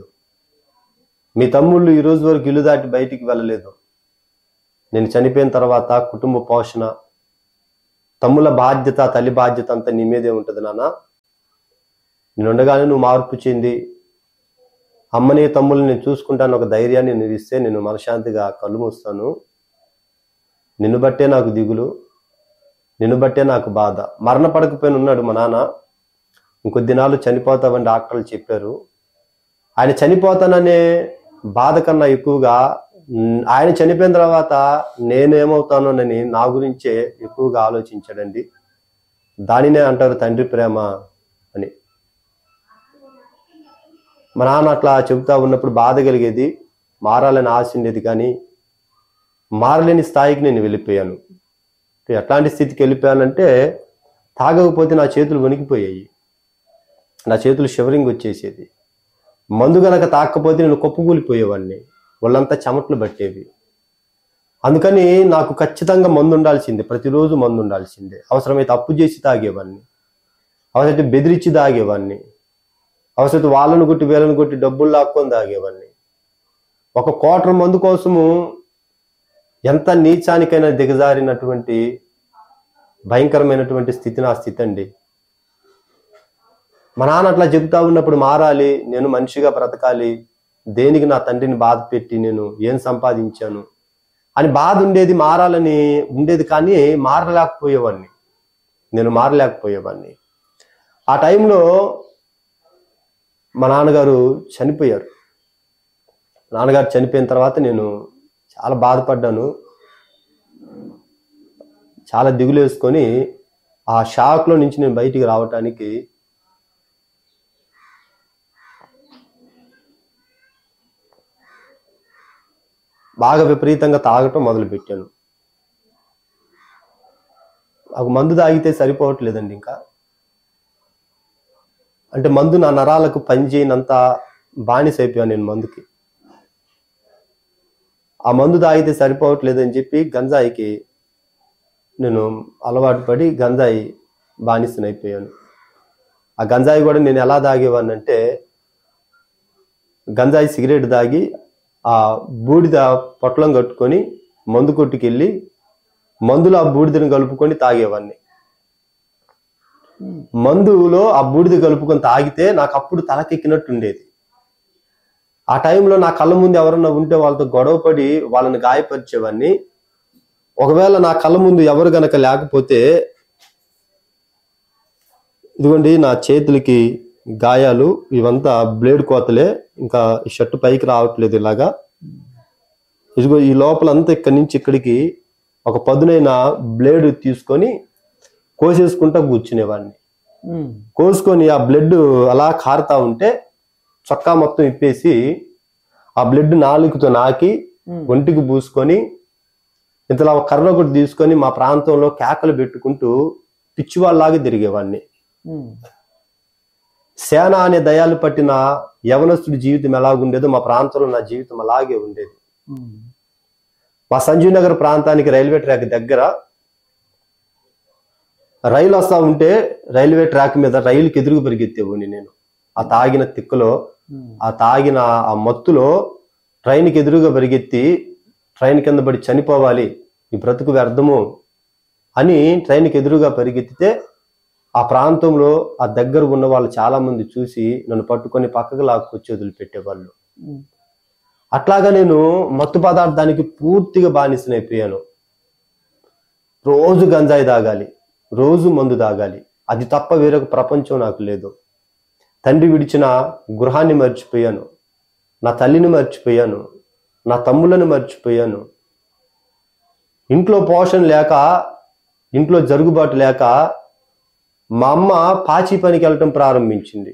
మీ తమ్ముళ్ళు ఈ రోజు వరకు ఇల్లు దాటి బయటికి వెళ్ళలేదు. నేను చనిపోయిన తర్వాత కుటుంబ పోషణ, తమ్ముల బాధ్యత, తల్లి బాధ్యత అంతా నీ మీదే ఉంటుంది నాన్న. నేను ఉండగానే నువ్వు మార్పు చెంది అమ్మని తమ్ముల్ని నేను చూసుకుంటాను ఒక ధైర్యాన్ని నువ్వు ఇస్తే నేను మనశ్శాంతిగా కళ్ళు మూస్తాను. నిన్ను బట్టే నాకు దిగులు, నిన్ను బట్టే నాకు బాధ. మరణ పడకపోయిన ఉన్నాడు మా నాన్న. ఇంకొద్ది దినాలు చనిపోతావని డాక్టర్లు చెప్పారు. ఆయన చనిపోతాననే బాధ కన్నా ఎక్కువగా ఆయన చనిపోయిన తర్వాత నేనేమవుతానోనని నా గురించే ఎక్కువగా ఆలోచించాడండి. దానినే అంటారు తండ్రి ప్రేమ అని. మా నాన్న అట్లా చెబుతా ఉన్నప్పుడు బాధ కలిగేది, మారాలని ఆశ ఉండేది, కానీ మారలేని స్థాయికి నేను వెళ్ళిపోయాను. ఎట్లాంటి స్థితికి వెళ్ళిపోయానంటే, తాగకపోతే నా చేతులు వణికిపోయాయి, నా చేతులు షివరింగ్ వచ్చేసేది. మందు గనక తాకపోతే నేను కొప్పుకూలిపోయేవాడిని, వాళ్ళంతా చెమట్లు పట్టేవి. అందుకని నాకు ఖచ్చితంగా మందు ఉండాల్సిందే, ప్రతిరోజు మందు ఉండాల్సిందే. అవసరమైతే అప్పు చేసి తాగేవాడిని, అవసరమైతే బెదిరించి తాగేవాడిని. అవసరం వాళ్ళను కొట్టి వీళ్ళని కొట్టి డబ్బులు లాక్కొని తాగేవాడిని. ఒక క్వార్టర్ మందు కోసము ఎంత నీచానికైనా దిగజారినటువంటి భయంకరమైనటువంటి స్థితి నా స్థితి అండి. మా నాన్న అట్లా చెబుతా ఉన్నప్పుడు మారాలి, నేను మనిషిగా బ్రతకాలి, దేనికి నా తండ్రిని బాధ పెట్టి నేను ఏం సంపాదించాను అని బాధ ఉండేది, మారాలని ఉండేది. కానీ మారలేకపోయేవాడిని, నేను మారలేకపోయేవాడిని. ఆ టైంలో మా నాన్నగారు చనిపోయారు. నాన్నగారు చనిపోయిన తర్వాత నేను చాలా బాధపడ్డాను, చాలా దిగులు వేసుకొని ఆ షాక్లో నుంచి నేను బయటికి రావటానికి బాగా విపరీతంగా తాగటం మొదలుపెట్టాను. నాకు మందు తాగితే సరిపోవట్లేదండి ఇంకా. అంటే మందు నా నరాలకు పనిచేయనంత బానిస అయిపోయాను నేను మందుకి. ఆ మందు తాగితే సరిపోవట్లేదని చెప్పి గంజాయికి నేను అలవాటు పడి గంజాయి బానిసనైపోయాను. ఆ గంజాయి కూడా నేను ఎలా తాగేవాడిని అంటే, గంజాయి సిగరెట్ తాగి ఆ బూడిద పొట్లం కట్టుకొని మందు కొట్టుకెళ్ళి మందులో ఆ బూడిదను కలుపుకొని తాగేవాడిని. మందులో ఆ బూడిద కలుపుకొని తాగితే నాకు అప్పుడు తలకెక్కినట్టు ఉండేది. ఆ టైంలో నా కళ్ళ ముందు ఎవరన్నా ఉంటే వాళ్ళతో గొడవపడి వాళ్ళని గాయపరిచేవాడిని. ఒకవేళ నా కళ్ళ ముందు ఎవరు గనక లేకపోతే, ఇదిగోండి నా చేతులకి గాయాలు, ఇవంతా బ్లేడ్ కోతలే, ఇంకా ఈ షర్టు పైకి రావట్లేదు ఇలాగా. ఇదిగో ఈ లోపలంతా ఇక్కడి నుంచి ఇక్కడికి ఒక పదునైన బ్లేడ్ తీసుకొని కోసేసుకుంటా కూర్చునేవాడిని. కోసుకొని ఆ బ్లడ్ అలా కారుతా ఉంటే చొక్కా మొత్తం ఇప్పేసి ఆ బ్లడ్ నాలుగుతో నాకి ఒంటికి పూసుకొని ఇంతలా ఒక కర్ర ఒకటి తీసుకొని మా ప్రాంతంలో కేకలు పెట్టుకుంటూ పిచ్చివాళ్ళలాగా తిరిగేవాడిని. సేన అనే దయాలు పట్టిన యవనస్తుడి జీవితం ఎలాగుండేదో మా ప్రాంతంలో నా జీవితం అలాగే ఉండేది. మా సంజీవ్ నగర్ ప్రాంతానికి రైల్వే ట్రాక్ దగ్గర రైలు వస్తా ఉంటే రైల్వే ట్రాక్ మీద రైలుకి ఎదురుగు పరిగెత్తేవాడిని నేను. ఆ తాగిన తిక్కలో, ఆ తాగిన ఆ మత్తులో ట్రైన్కి ఎదురుగా పరిగెత్తి ట్రైన్ కింద పడి చనిపోవాలి, ఈ బ్రతుకు వ్యర్థము అని ట్రైన్కి ఎదురుగా పరిగెత్తితే ఆ ప్రాంతంలో ఆ దగ్గర ఉన్న వాళ్ళు చాలా మంది చూసి నన్ను పట్టుకొని పక్కకు లాక్కొచ్చి వదిలిపెట్టేవాళ్ళు. అట్లాగా నేను మత్తు పదార్థానికి పూర్తిగా బానిసనైపోయాను. రోజు గంజాయి తాగాలి, రోజు మందు తాగాలి, అది తప్ప వేరొక ప్రపంచం నాకు లేదు. తండ్రి విడిచిన గృహాన్ని మర్చిపోయాను, నా తల్లిని మర్చిపోయాను, నా తమ్ములను మర్చిపోయాను. ఇంట్లో పోషణ లేక, ఇంట్లో జరుగుబాటు లేక మా అమ్మ పాచి పనికి వెళ్ళటం ప్రారంభించింది.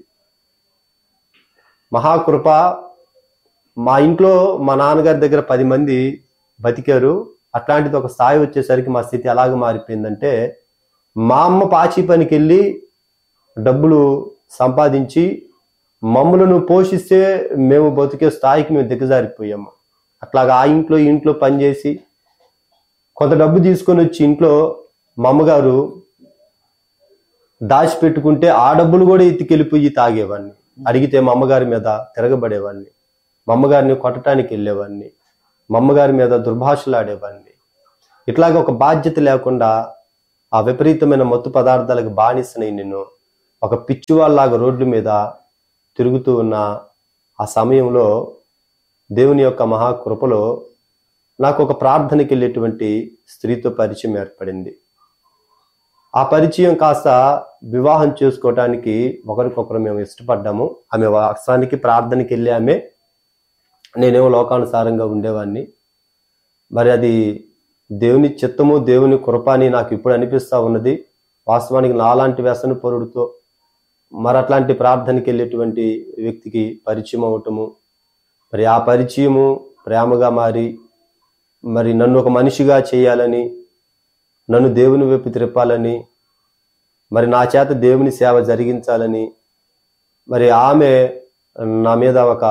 మహాకృప, మా ఇంట్లో మా నాన్నగారి దగ్గర పది మంది బతికారు. అట్లాంటిది ఒక స్థాయి వచ్చేసరికి మా స్థితి ఎలాగ మారిపోయిందంటే, మా అమ్మ పాచి పనికి వెళ్ళి డబ్బులు సంపాదించి మమ్మలను పోషిస్తే మేము బతికే స్థాయికి మేము దిగజారిపోయాము. అట్లాగా ఆ ఇంట్లో ఈ ఇంట్లో పనిచేసి కొంత డబ్బు తీసుకొని వచ్చి ఇంట్లో మా అమ్మగారు దాచిపెట్టుకుంటే ఆ డబ్బులు కూడా ఎత్తికెళ్ళిపోయి తాగేవాడిని. అడిగితే మా అమ్మగారి మీద తిరగబడేవాడిని, మా అమ్మగారిని కొట్టడానికి వెళ్ళేవాడిని, మా అమ్మగారి మీద దుర్భాషలు ఆడేవాడిని. ఇట్లాగ ఒక బాధ్యత లేకుండా ఆ విపరీతమైన మత్తు పదార్థాలకు బానిసనై నేను ఒక పిచ్చివాళ్ళలాగా రోడ్ల మీద తిరుగుతూ ఉన్న ఆ సమయంలో దేవుని యొక్క మహాకృపలో నాకు ఒక ప్రార్థనకి వెళ్ళేటువంటి స్త్రీతో పరిచయం ఏర్పడింది. ఆ పరిచయం కాస్త వివాహం చేసుకోవటానికి ఒకరికొకరు మేము ఇష్టపడ్డాము. ఆమె వాస్తవానికి ప్రార్థనకి వెళ్ళి ఆమె, నేనేమో లోకానుసారంగా ఉండేవాడిని. మరి అది దేవుని చిత్తము, దేవుని కృప అని నాకు ఇప్పుడు అనిపిస్తూ ఉన్నది. వాస్తవానికి నాలాంటి వ్యసన పరుడితో మరి అట్లాంటి ప్రార్థనకి వెళ్ళేటువంటి వ్యక్తికి పరిచయం అవటము, మరి ఆ పరిచయము ప్రేమగా మారి మరి నన్ను ఒక మనిషిగా చేయాలని, నన్ను దేవుని వైపు త్రిప్పాలని, మరి నా చేత దేవుని సేవ జరిగించాలని, మరి ఆమె నా మీద ఒక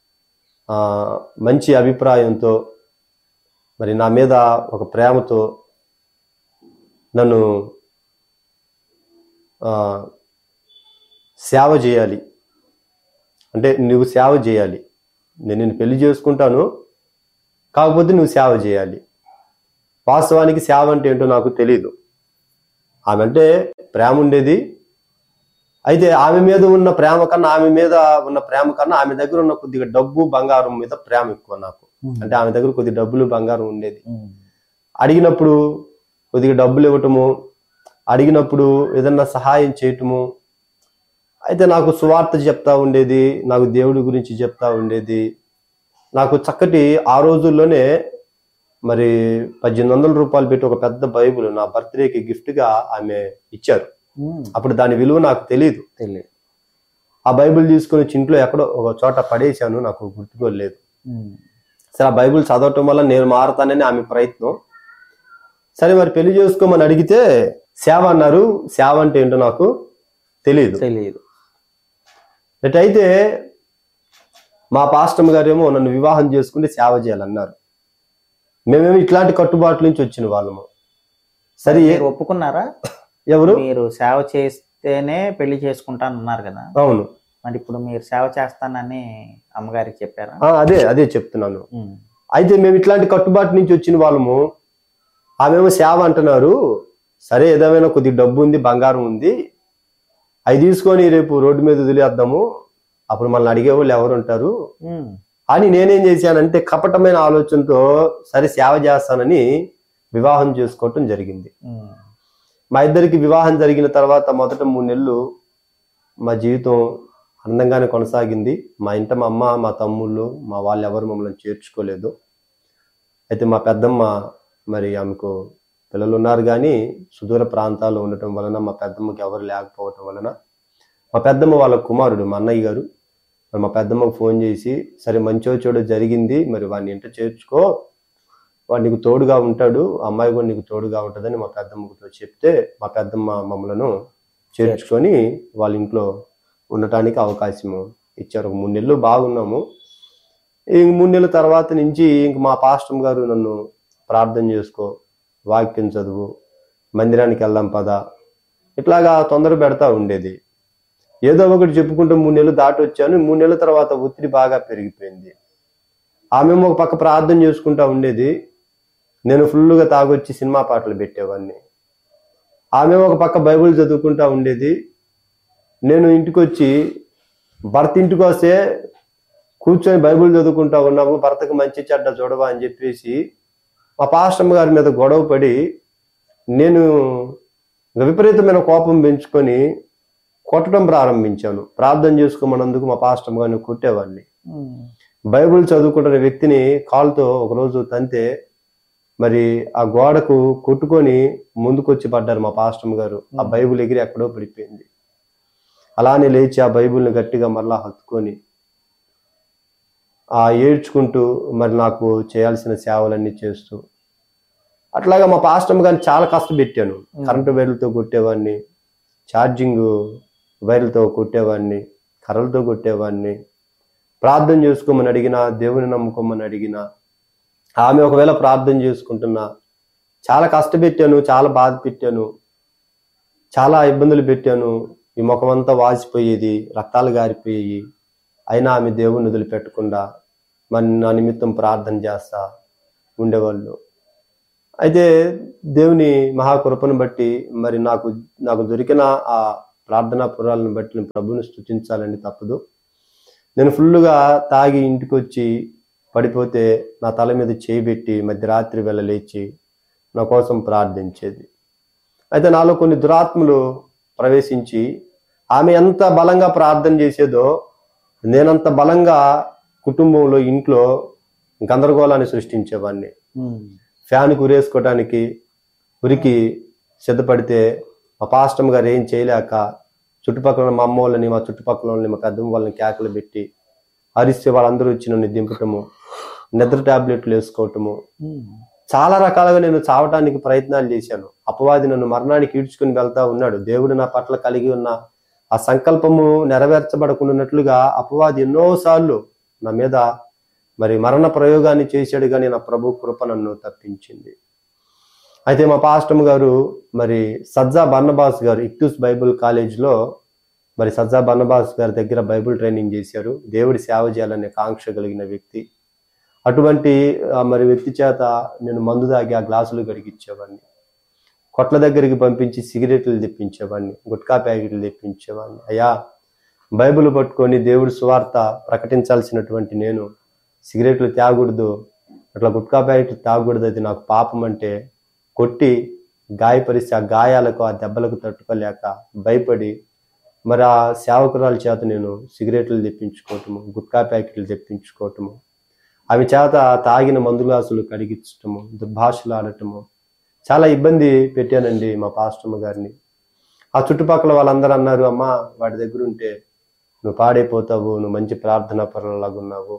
మంచి అభిప్రాయంతో, మరి నా మీద ఒక ప్రేమతో నన్ను సేవ చేయాలి, అంటే నువ్వు సేవ చేయాలి, నేను నిన్ను పెళ్లి చేసుకుంటాను, కాకపోతే నువ్వు సేవ చేయాలి. వాస్తవానికి సేవ అంటే ఏంటో నాకు తెలీదు. ఆమె అంటే ప్రేమ ఉండేది. అయితే ఆమె మీద ఉన్న ప్రేమ కన్నా ఆమె మీద ఉన్న ప్రేమ కన్నా ఆమె దగ్గర ఉన్న కొద్దిగా డబ్బు బంగారం మీద ప్రేమ ఎక్కువ నాకు. అంటే ఆమె దగ్గర కొద్ది డబ్బులు బంగారం ఉండేది. అడిగినప్పుడు కొద్దిగా డబ్బులు ఇవ్వటము, అడిగినప్పుడు ఏదన్నా సహాయం చేయటము. అయితే నాకు సువార్త చెప్తా ఉండేది, నాకు దేవుడి గురించి చెప్తా ఉండేది. నాకు చక్కటి ఆ రోజుల్లోనే మరి పద్దెనిమిది వందల రూపాయలు పెట్టి ఒక పెద్ద బైబుల్ నా బర్త్డేకి గిఫ్ట్ గా ఆమె ఇచ్చారు. అప్పుడు దాని విలువ నాకు తెలియదు. తెలియదు. ఆ బైబిల్ తీసుకొని వచ్చి ఇంట్లో ఎక్కడో ఒక చోట పడేశాను, నాకు గుర్తుకోలేదు. సరే, ఆ బైబిల్ చదవటం వల్ల నేను మారతానని ఆమె ప్రయత్నం. సరే, మరి పెళ్లి చేసుకోమని అడిగితే సేవ అన్నారు. సేవ అంటే ఏంటో నాకు తెలియదు తెలియదు ఎటైతే మా పాస్టమ్ గారేమో నన్ను వివాహం చేసుకుంటే సేవ చేయాలన్నారు. మేమేమో ఇట్లాంటి కట్టుబాట్ల నుంచి వచ్చిన వాళ్ళము. సరే, ఒప్పుకున్నారా? ఎవరు? మీరు సేవ చేస్తేనే పెళ్లి చేసుకుంటానన్నారు కదా. అవును. మరి ఇప్పుడు మీరు సేవ చేస్తానని అమ్మగారికి చెప్పారా? అదే అదే చెప్తున్నాను. అయితే మేము ఇట్లాంటి కట్టుబాటు నుంచి వచ్చిన వాళ్ళము. ఆమెమో సేవ అంటున్నారు. సరే, ఏదేమైనా కొద్ది డబ్బు ఉంది, బంగారం ఉంది, అవి తీసుకొని రేపు రోడ్డు మీద వదిలేద్దాము, అప్పుడు మనల్ని అడిగేవాళ్ళు ఎవరు ఉంటారు అని నేనేం చేశానంటే కపటమైన ఆలోచనతో సరే సేవ చేస్తానని వివాహం చేసుకోవటం జరిగింది. మా ఇద్దరికి వివాహం జరిగిన తర్వాత మొదట మూడు నెలలు మా జీవితం అందంగానే కొనసాగింది. మా ఇంట మా అమ్మ, మా తమ్ముళ్ళు, మా వాళ్ళు ఎవరు మమ్మల్ని చేర్చుకోలేదు. అయితే మా పెద్దమ్మ, మరి ఆమెకు పిల్లలు ఉన్నారు కానీ సుదూర ప్రాంతాల్లో ఉండటం వలన మా పెద్దమ్మకి ఎవరు లేకపోవటం వలన మా పెద్దమ్మ వాళ్ళ కుమారుడు మా అన్నయ్య గారు మరి మా పెద్దమ్మకు ఫోన్ చేసి, సరే మంచో చెడో జరిగింది, మరి వాడిని ఇంట చేర్చుకో, వాడు నీకు తోడుగా ఉంటాడు, అమ్మాయి కూడా నీకు తోడుగా ఉంటుందని మా పెద్దమ్మతో చెప్తే మా పెద్దమ్మ మమ్మలను చేర్చుకొని వాళ్ళ ఇంట్లో ఉండటానికి అవకాశం ఇచ్చారు. ఒక మూడు నెలలు బాగున్నాము. ఇంక మూడు నెలల తర్వాత నుంచి ఇంక మా పాస్టమ్ గారు నన్ను ప్రార్థన చేసుకో, వాక్యం చదువు, మందిరానికి వెళ్దాం పద, ఇట్లాగా తొందర పెడతా ఉండేది. ఏదో ఒకటి చెప్పుకుంటూ మూడు నెలలు దాటి వచ్చాను. మూడు నెలల తర్వాత ఒత్తిడి బాగా పెరిగిపోయింది. ఆమె ఒక పక్క ప్రార్థన చేసుకుంటా ఉండేది, నేను ఫుల్గా తాగొచ్చి సినిమా పాటలు పెట్టేవాడిని. ఆమె ఒక పక్క బైబిల్ చదువుకుంటా ఉండేది. నేను ఇంటికి వచ్చి భర్త ఇంటికి వస్తే కూర్చొని బైబిల్ చదువుకుంటా ఉన్నాము, భర్తకు మంచి చెడ్డ చూడవా అని చెప్పేసి మా పాస్టమ్ గారి మీద గొడవ పడి నేను విపరీతమైన కోపం పెంచుకొని కొట్టడం ప్రారంభించాను. ప్రార్థన చేసుకోమన్నందుకు మా పాస్టమ్ గారిని కొట్టేవాడిని. బైబిల్ చదువుకుంటున్న వ్యక్తిని కాలుతో ఒకరోజు తంతే మరి ఆ గోడకు కొట్టుకొని ముందుకొచ్చి పడ్డారు మా పాస్టమ్ గారు. ఆ బైబిల్ ఎగిరి ఎక్కడో పడిపోయింది. అలానే లేచి ఆ బైబిల్ని గట్టిగా మరలా హత్తుకొని ఆ ఏడ్చుకుంటూ మరి నాకు చేయాల్సిన సేవలన్నీ చేస్తూ అట్లాగా మా పాస్టమ్ గారిని చాలా కష్టపెట్టాను. కరెంటు వైర్లతో కొట్టేవాడిని, ఛార్జింగ్ వైర్లతో కొట్టేవాడిని, కర్రలతో కొట్టేవాడిని. ప్రార్థన చేసుకోమని అడిగినా, దేవుని నమ్ముకోమని అడిగినా, ఆమె ఒకవేళ ప్రార్థన చేసుకుంటున్నా చాలా కష్టపెట్టాను, చాలా బాధ పెట్టాను, చాలా ఇబ్బందులు పెట్టాను. ఈ ముఖమంతా వాసిపోయేది, రక్తాలు గారిపోయేవి. అయినా ఆమె దేవుని వదిలిపెట్టకుండా మరి నా నిమిత్తం ప్రార్థన చేస్తా ఉండేవాళ్ళు. అయితే దేవుని మహాకృపను బట్టి మరి నాకు నాకు దొరికిన ఆ ప్రార్థనా పురాలను బట్టి నేను ప్రభువుని స్తుతించాలని తప్పదు. నేను ఫుల్లుగా తాగి ఇంటికి వచ్చి పడిపోతే నా తల మీద చేయి పెట్టి మధ్యరాత్రి వేళ లేచి నా కోసం ప్రార్థించేది. అయితే నాలో కొన్ని దురాత్మలు ప్రవేశించి ఆమె ఎంత బలంగా ప్రార్థన చేసేదో నేనంత బలంగా కుటుంబంలో ఇంట్లో గందరగోళాన్ని సృష్టించేవాడిని. ఫ్యాన్కి ఉరేసుకోవడానికి ఉరికి సిద్ధపడితే మా పాస్టమ్ గారు ఏం చేయలేక చుట్టుపక్కల మా అమ్మ వాళ్ళని, మా చుట్టుపక్కల వాళ్ళని, మా పెద్దమ్మ వాళ్ళని కేకలు పెట్టి అరిస్తే వాళ్ళందరూ వచ్చి నన్ను దింపటము, నిద్ర టాబ్లెట్లు వేసుకోవటము, చాలా రకాలుగా నేను చావటానికి ప్రయత్నాలు చేశాను. అపవాది నన్ను మరణానికి ఈడ్చుకుని వెళ్తా ఉన్నాడు. దేవుడు నా పట్ల కలిగి ఉన్న ఆ సంకల్పము నెరవేర్చబడకుండాన్నట్లుగా అపవాది ఎన్నోసార్లు నా మీద మరి మరణ ప్రయోగాన్ని చేశాడు, కానీ నా ప్రభు కృప నన్ను తప్పించింది. అయితే మా పాస్టమ్ గారు మరి సజ్జా బర్నబాస్ గారు ఇక్టూస్ బైబుల్ కాలేజ్లో మరి సజ్జా బన్నబాస్ గారి దగ్గర బైబిల్ ట్రైనింగ్ చేశారు. దేవుడి సేవ చేయాలనే కాంక్ష కలిగిన వ్యక్తి. అటువంటి ఆ, మరి వ్యక్తి చేత నేను మందు తాగి ఆ గ్లాసులు గడిగిచ్చేవాడిని. కొట్ల దగ్గరికి పంపించి సిగరెట్లు తెప్పించేవాడిని, గుట్కా ప్యాకెట్లు తెప్పించేవాడిని. అయ్యా, బైబిల్ పట్టుకొని దేవుడి సువార్త ప్రకటించాల్సినటువంటి నేను సిగరెట్లు తాగకూడదు, అట్లా గుట్కా ప్యాకెట్లు తాగకూడదు, అది నాకు పాపం అంటే కొట్టి గాయపరిచి ఆ గాయాలకు ఆ దెబ్బలకు తట్టుకోలేక భయపడి మరి ఆ సేవకురాల చేత నేను సిగరెట్లు తెప్పించుకోవటము, గుట్కా ప్యాకెట్లు తెప్పించుకోవటము, అవి చేత తాగిన మందు గ్లాసులు కడిగించటము, దుర్భాషలు ఆడటము, చాలా ఇబ్బంది పెట్టానండి మా పాస్టమ్మ గారిని. ఆ చుట్టుపక్కల వాళ్ళందరూ అన్నారు, అమ్మా వాడి దగ్గర ఉంటే నువ్వు పాడైపోతావు, నువ్వు మంచి ప్రార్థనా పరులలాగా ఉన్నావు,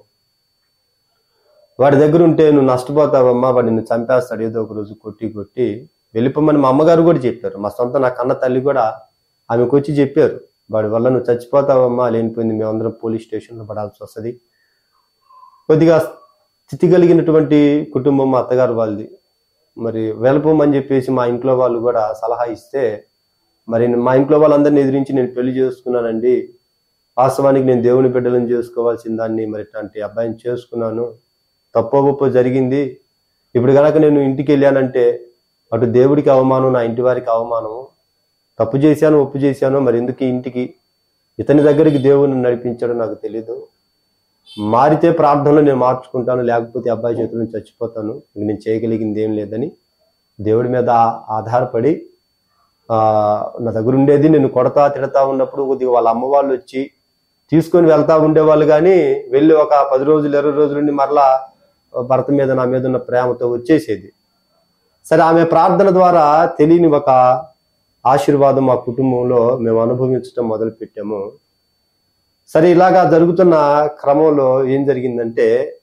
వాడి దగ్గర ఉంటే నువ్వు నష్టపోతావమ్మా, వాడు నిన్ను చంపేస్తాడు ఏదో ఒక రోజు కొట్టి కొట్టి వెళ్ళిపోమని మా అమ్మగారు కూడా చెప్పారు. మా సొంత నా కన్న తల్లి కూడా ఆమెకు వచ్చి చెప్పారు, వాడి వల్ల నువ్వు చచ్చిపోతావమ్మా, లేనిపోయింది మేమందరం పోలీస్ స్టేషన్లో పడాల్సి వస్తుంది. కొద్దిగా స్థితి కలిగినటువంటి కుటుంబం మా అత్తగారు వాళ్ళది. మరి వెళ్ళిపోమని చెప్పేసి మా ఇంట్లో వాళ్ళు కూడా సలహా ఇస్తే మరి మా ఇంట్లో వాళ్ళందరినీ ఎదిరించి నేను పెళ్లి చేసుకున్నానండి. వాస్తవానికి నేను దేవుని బిడ్డలను చేసుకోవాల్సిన దాన్ని మరి ఇట్లాంటి అబ్బాయిని చేసుకున్నాను, తప్పో గొప్పో జరిగింది. ఇప్పుడు కనుక నేను ఇంటికి వెళ్ళానంటే అటు దేవుడికి అవమానం, నా ఇంటి వారికి అవమానం. తప్పు చేశాను, ఒప్పు చేశాను, మరి ఎందుకు ఇంటికి ఇతని దగ్గరికి దేవుని నడిపించాడో నాకు తెలీదు. మారితే ప్రార్థనలో నేను మార్చుకుంటాను, లేకపోతే అబ్బాయి చేతుల నుంచి చచ్చిపోతాను, ఇంక నేను చేయగలిగింది ఏం లేదని దేవుడి మీద ఆధారపడి ఆ నా దగ్గర ఉండేది. నేను కొడతా తిడతా ఉన్నప్పుడు కొద్దిగా వాళ్ళ అమ్మ వాళ్ళు వచ్చి తీసుకొని వెళ్తా ఉండేవాళ్ళు, కానీ వెళ్ళి ఒక పది రోజులు ఇరవై రోజుల నుండి మరలా భర్త మీద నా మీద ఉన్న ప్రేమతో వచ్చేసేది. సరే, ఆమె ప్రార్థన ద్వారా తెలియని ఒక ఆశీర్వాదం మా కుటుంబంలో మేము అనుభవించడం మొదలు పెట్టాము. సరే, ఇలాగా జరుగుతున్న క్రమంలో ఏం జరిగిందంటే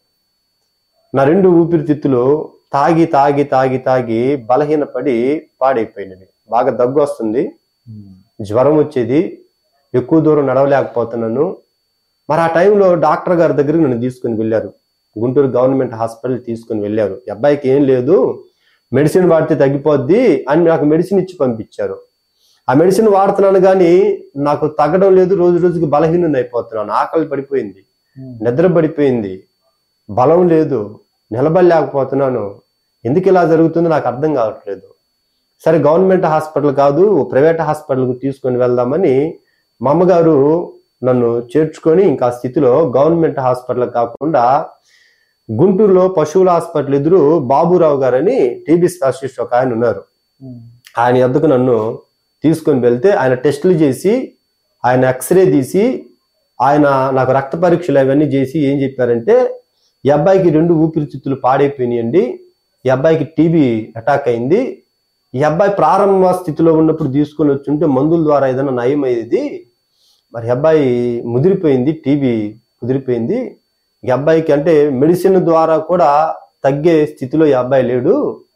నా రెండు ఊపిరితిత్తులు తాగి తాగి తాగి తాగి బలహీనపడి పాడైపోయినవి. బాగా దగ్గు వస్తుంది, జ్వరం వచ్చేది, ఎక్కువ దూరం నడవలేకపోతున్నాను. మరి ఆ టైంలో డాక్టర్ గారి దగ్గరికి నన్ను తీసుకుని వెళ్ళారు. గుంటూరు గవర్నమెంట్ హాస్పిటల్ తీసుకుని వెళ్ళారు. అబ్బాయికి ఏం లేదు, మెడిసిన్ వాడితే తగ్గిపోద్ది అని నాకు మెడిసిన్ ఇచ్చి పంపించారు. ఆ మెడిసిన్ వాడుతున్నాను కానీ నాకు తగ్గడం లేదు, రోజు రోజుకి బలహీనం అయిపోతున్నాను. ఆకలి పడిపోయింది, నిద్ర పడిపోయింది, బలం లేదు, నిలబడలేకపోతున్నాను. ఎందుకు ఇలా జరుగుతుందో నాకు అర్థం కావట్లేదు. సరే, గవర్నమెంట్ హాస్పిటల్ కాదు, ప్రైవేట్ హాస్పిటల్కి తీసుకొని వెళ్దామని మా అమ్మగారు నన్ను చేర్చుకొని ఇంకా స్థితిలో గవర్నమెంట్ హాస్పిటల్ కాకుండా గుంటూరులో పశువుల హాస్పిటల్ ఎదురు బాబురావు గారని టీబీ స్పెషలిస్ట్ ఒక ఆయన ఉన్నారు. ఆయన వద్దకు నన్ను తీసుకొని వెళ్తే ఆయన టెస్టులు చేసి, ఆయన ఎక్స్రే తీసి, ఆయన నాకు రక్త పరీక్షలు అవన్నీ చేసి ఏం చెప్పారంటే, ఈ అబ్బాయికి రెండు ఊపిరితిత్తులు పాడైపోయినాయండి, ఈ అబ్బాయికి టీబీ అటాక్ అయింది, ఈ అబ్బాయి ప్రారంభ స్థితిలో ఉన్నప్పుడు తీసుకొని వచ్చుంటే మందుల ద్వారా ఏదైనా నయం అయ్యేది, మరి అబ్బాయి ముదిరిపోయింది, టీబీ కుదిరిపోయింది, ఈ అబ్బాయికి అంటే మెడిసిన్ ద్వారా కూడా తగ్గే స్థితిలో ఈ అబ్బాయి లేడు,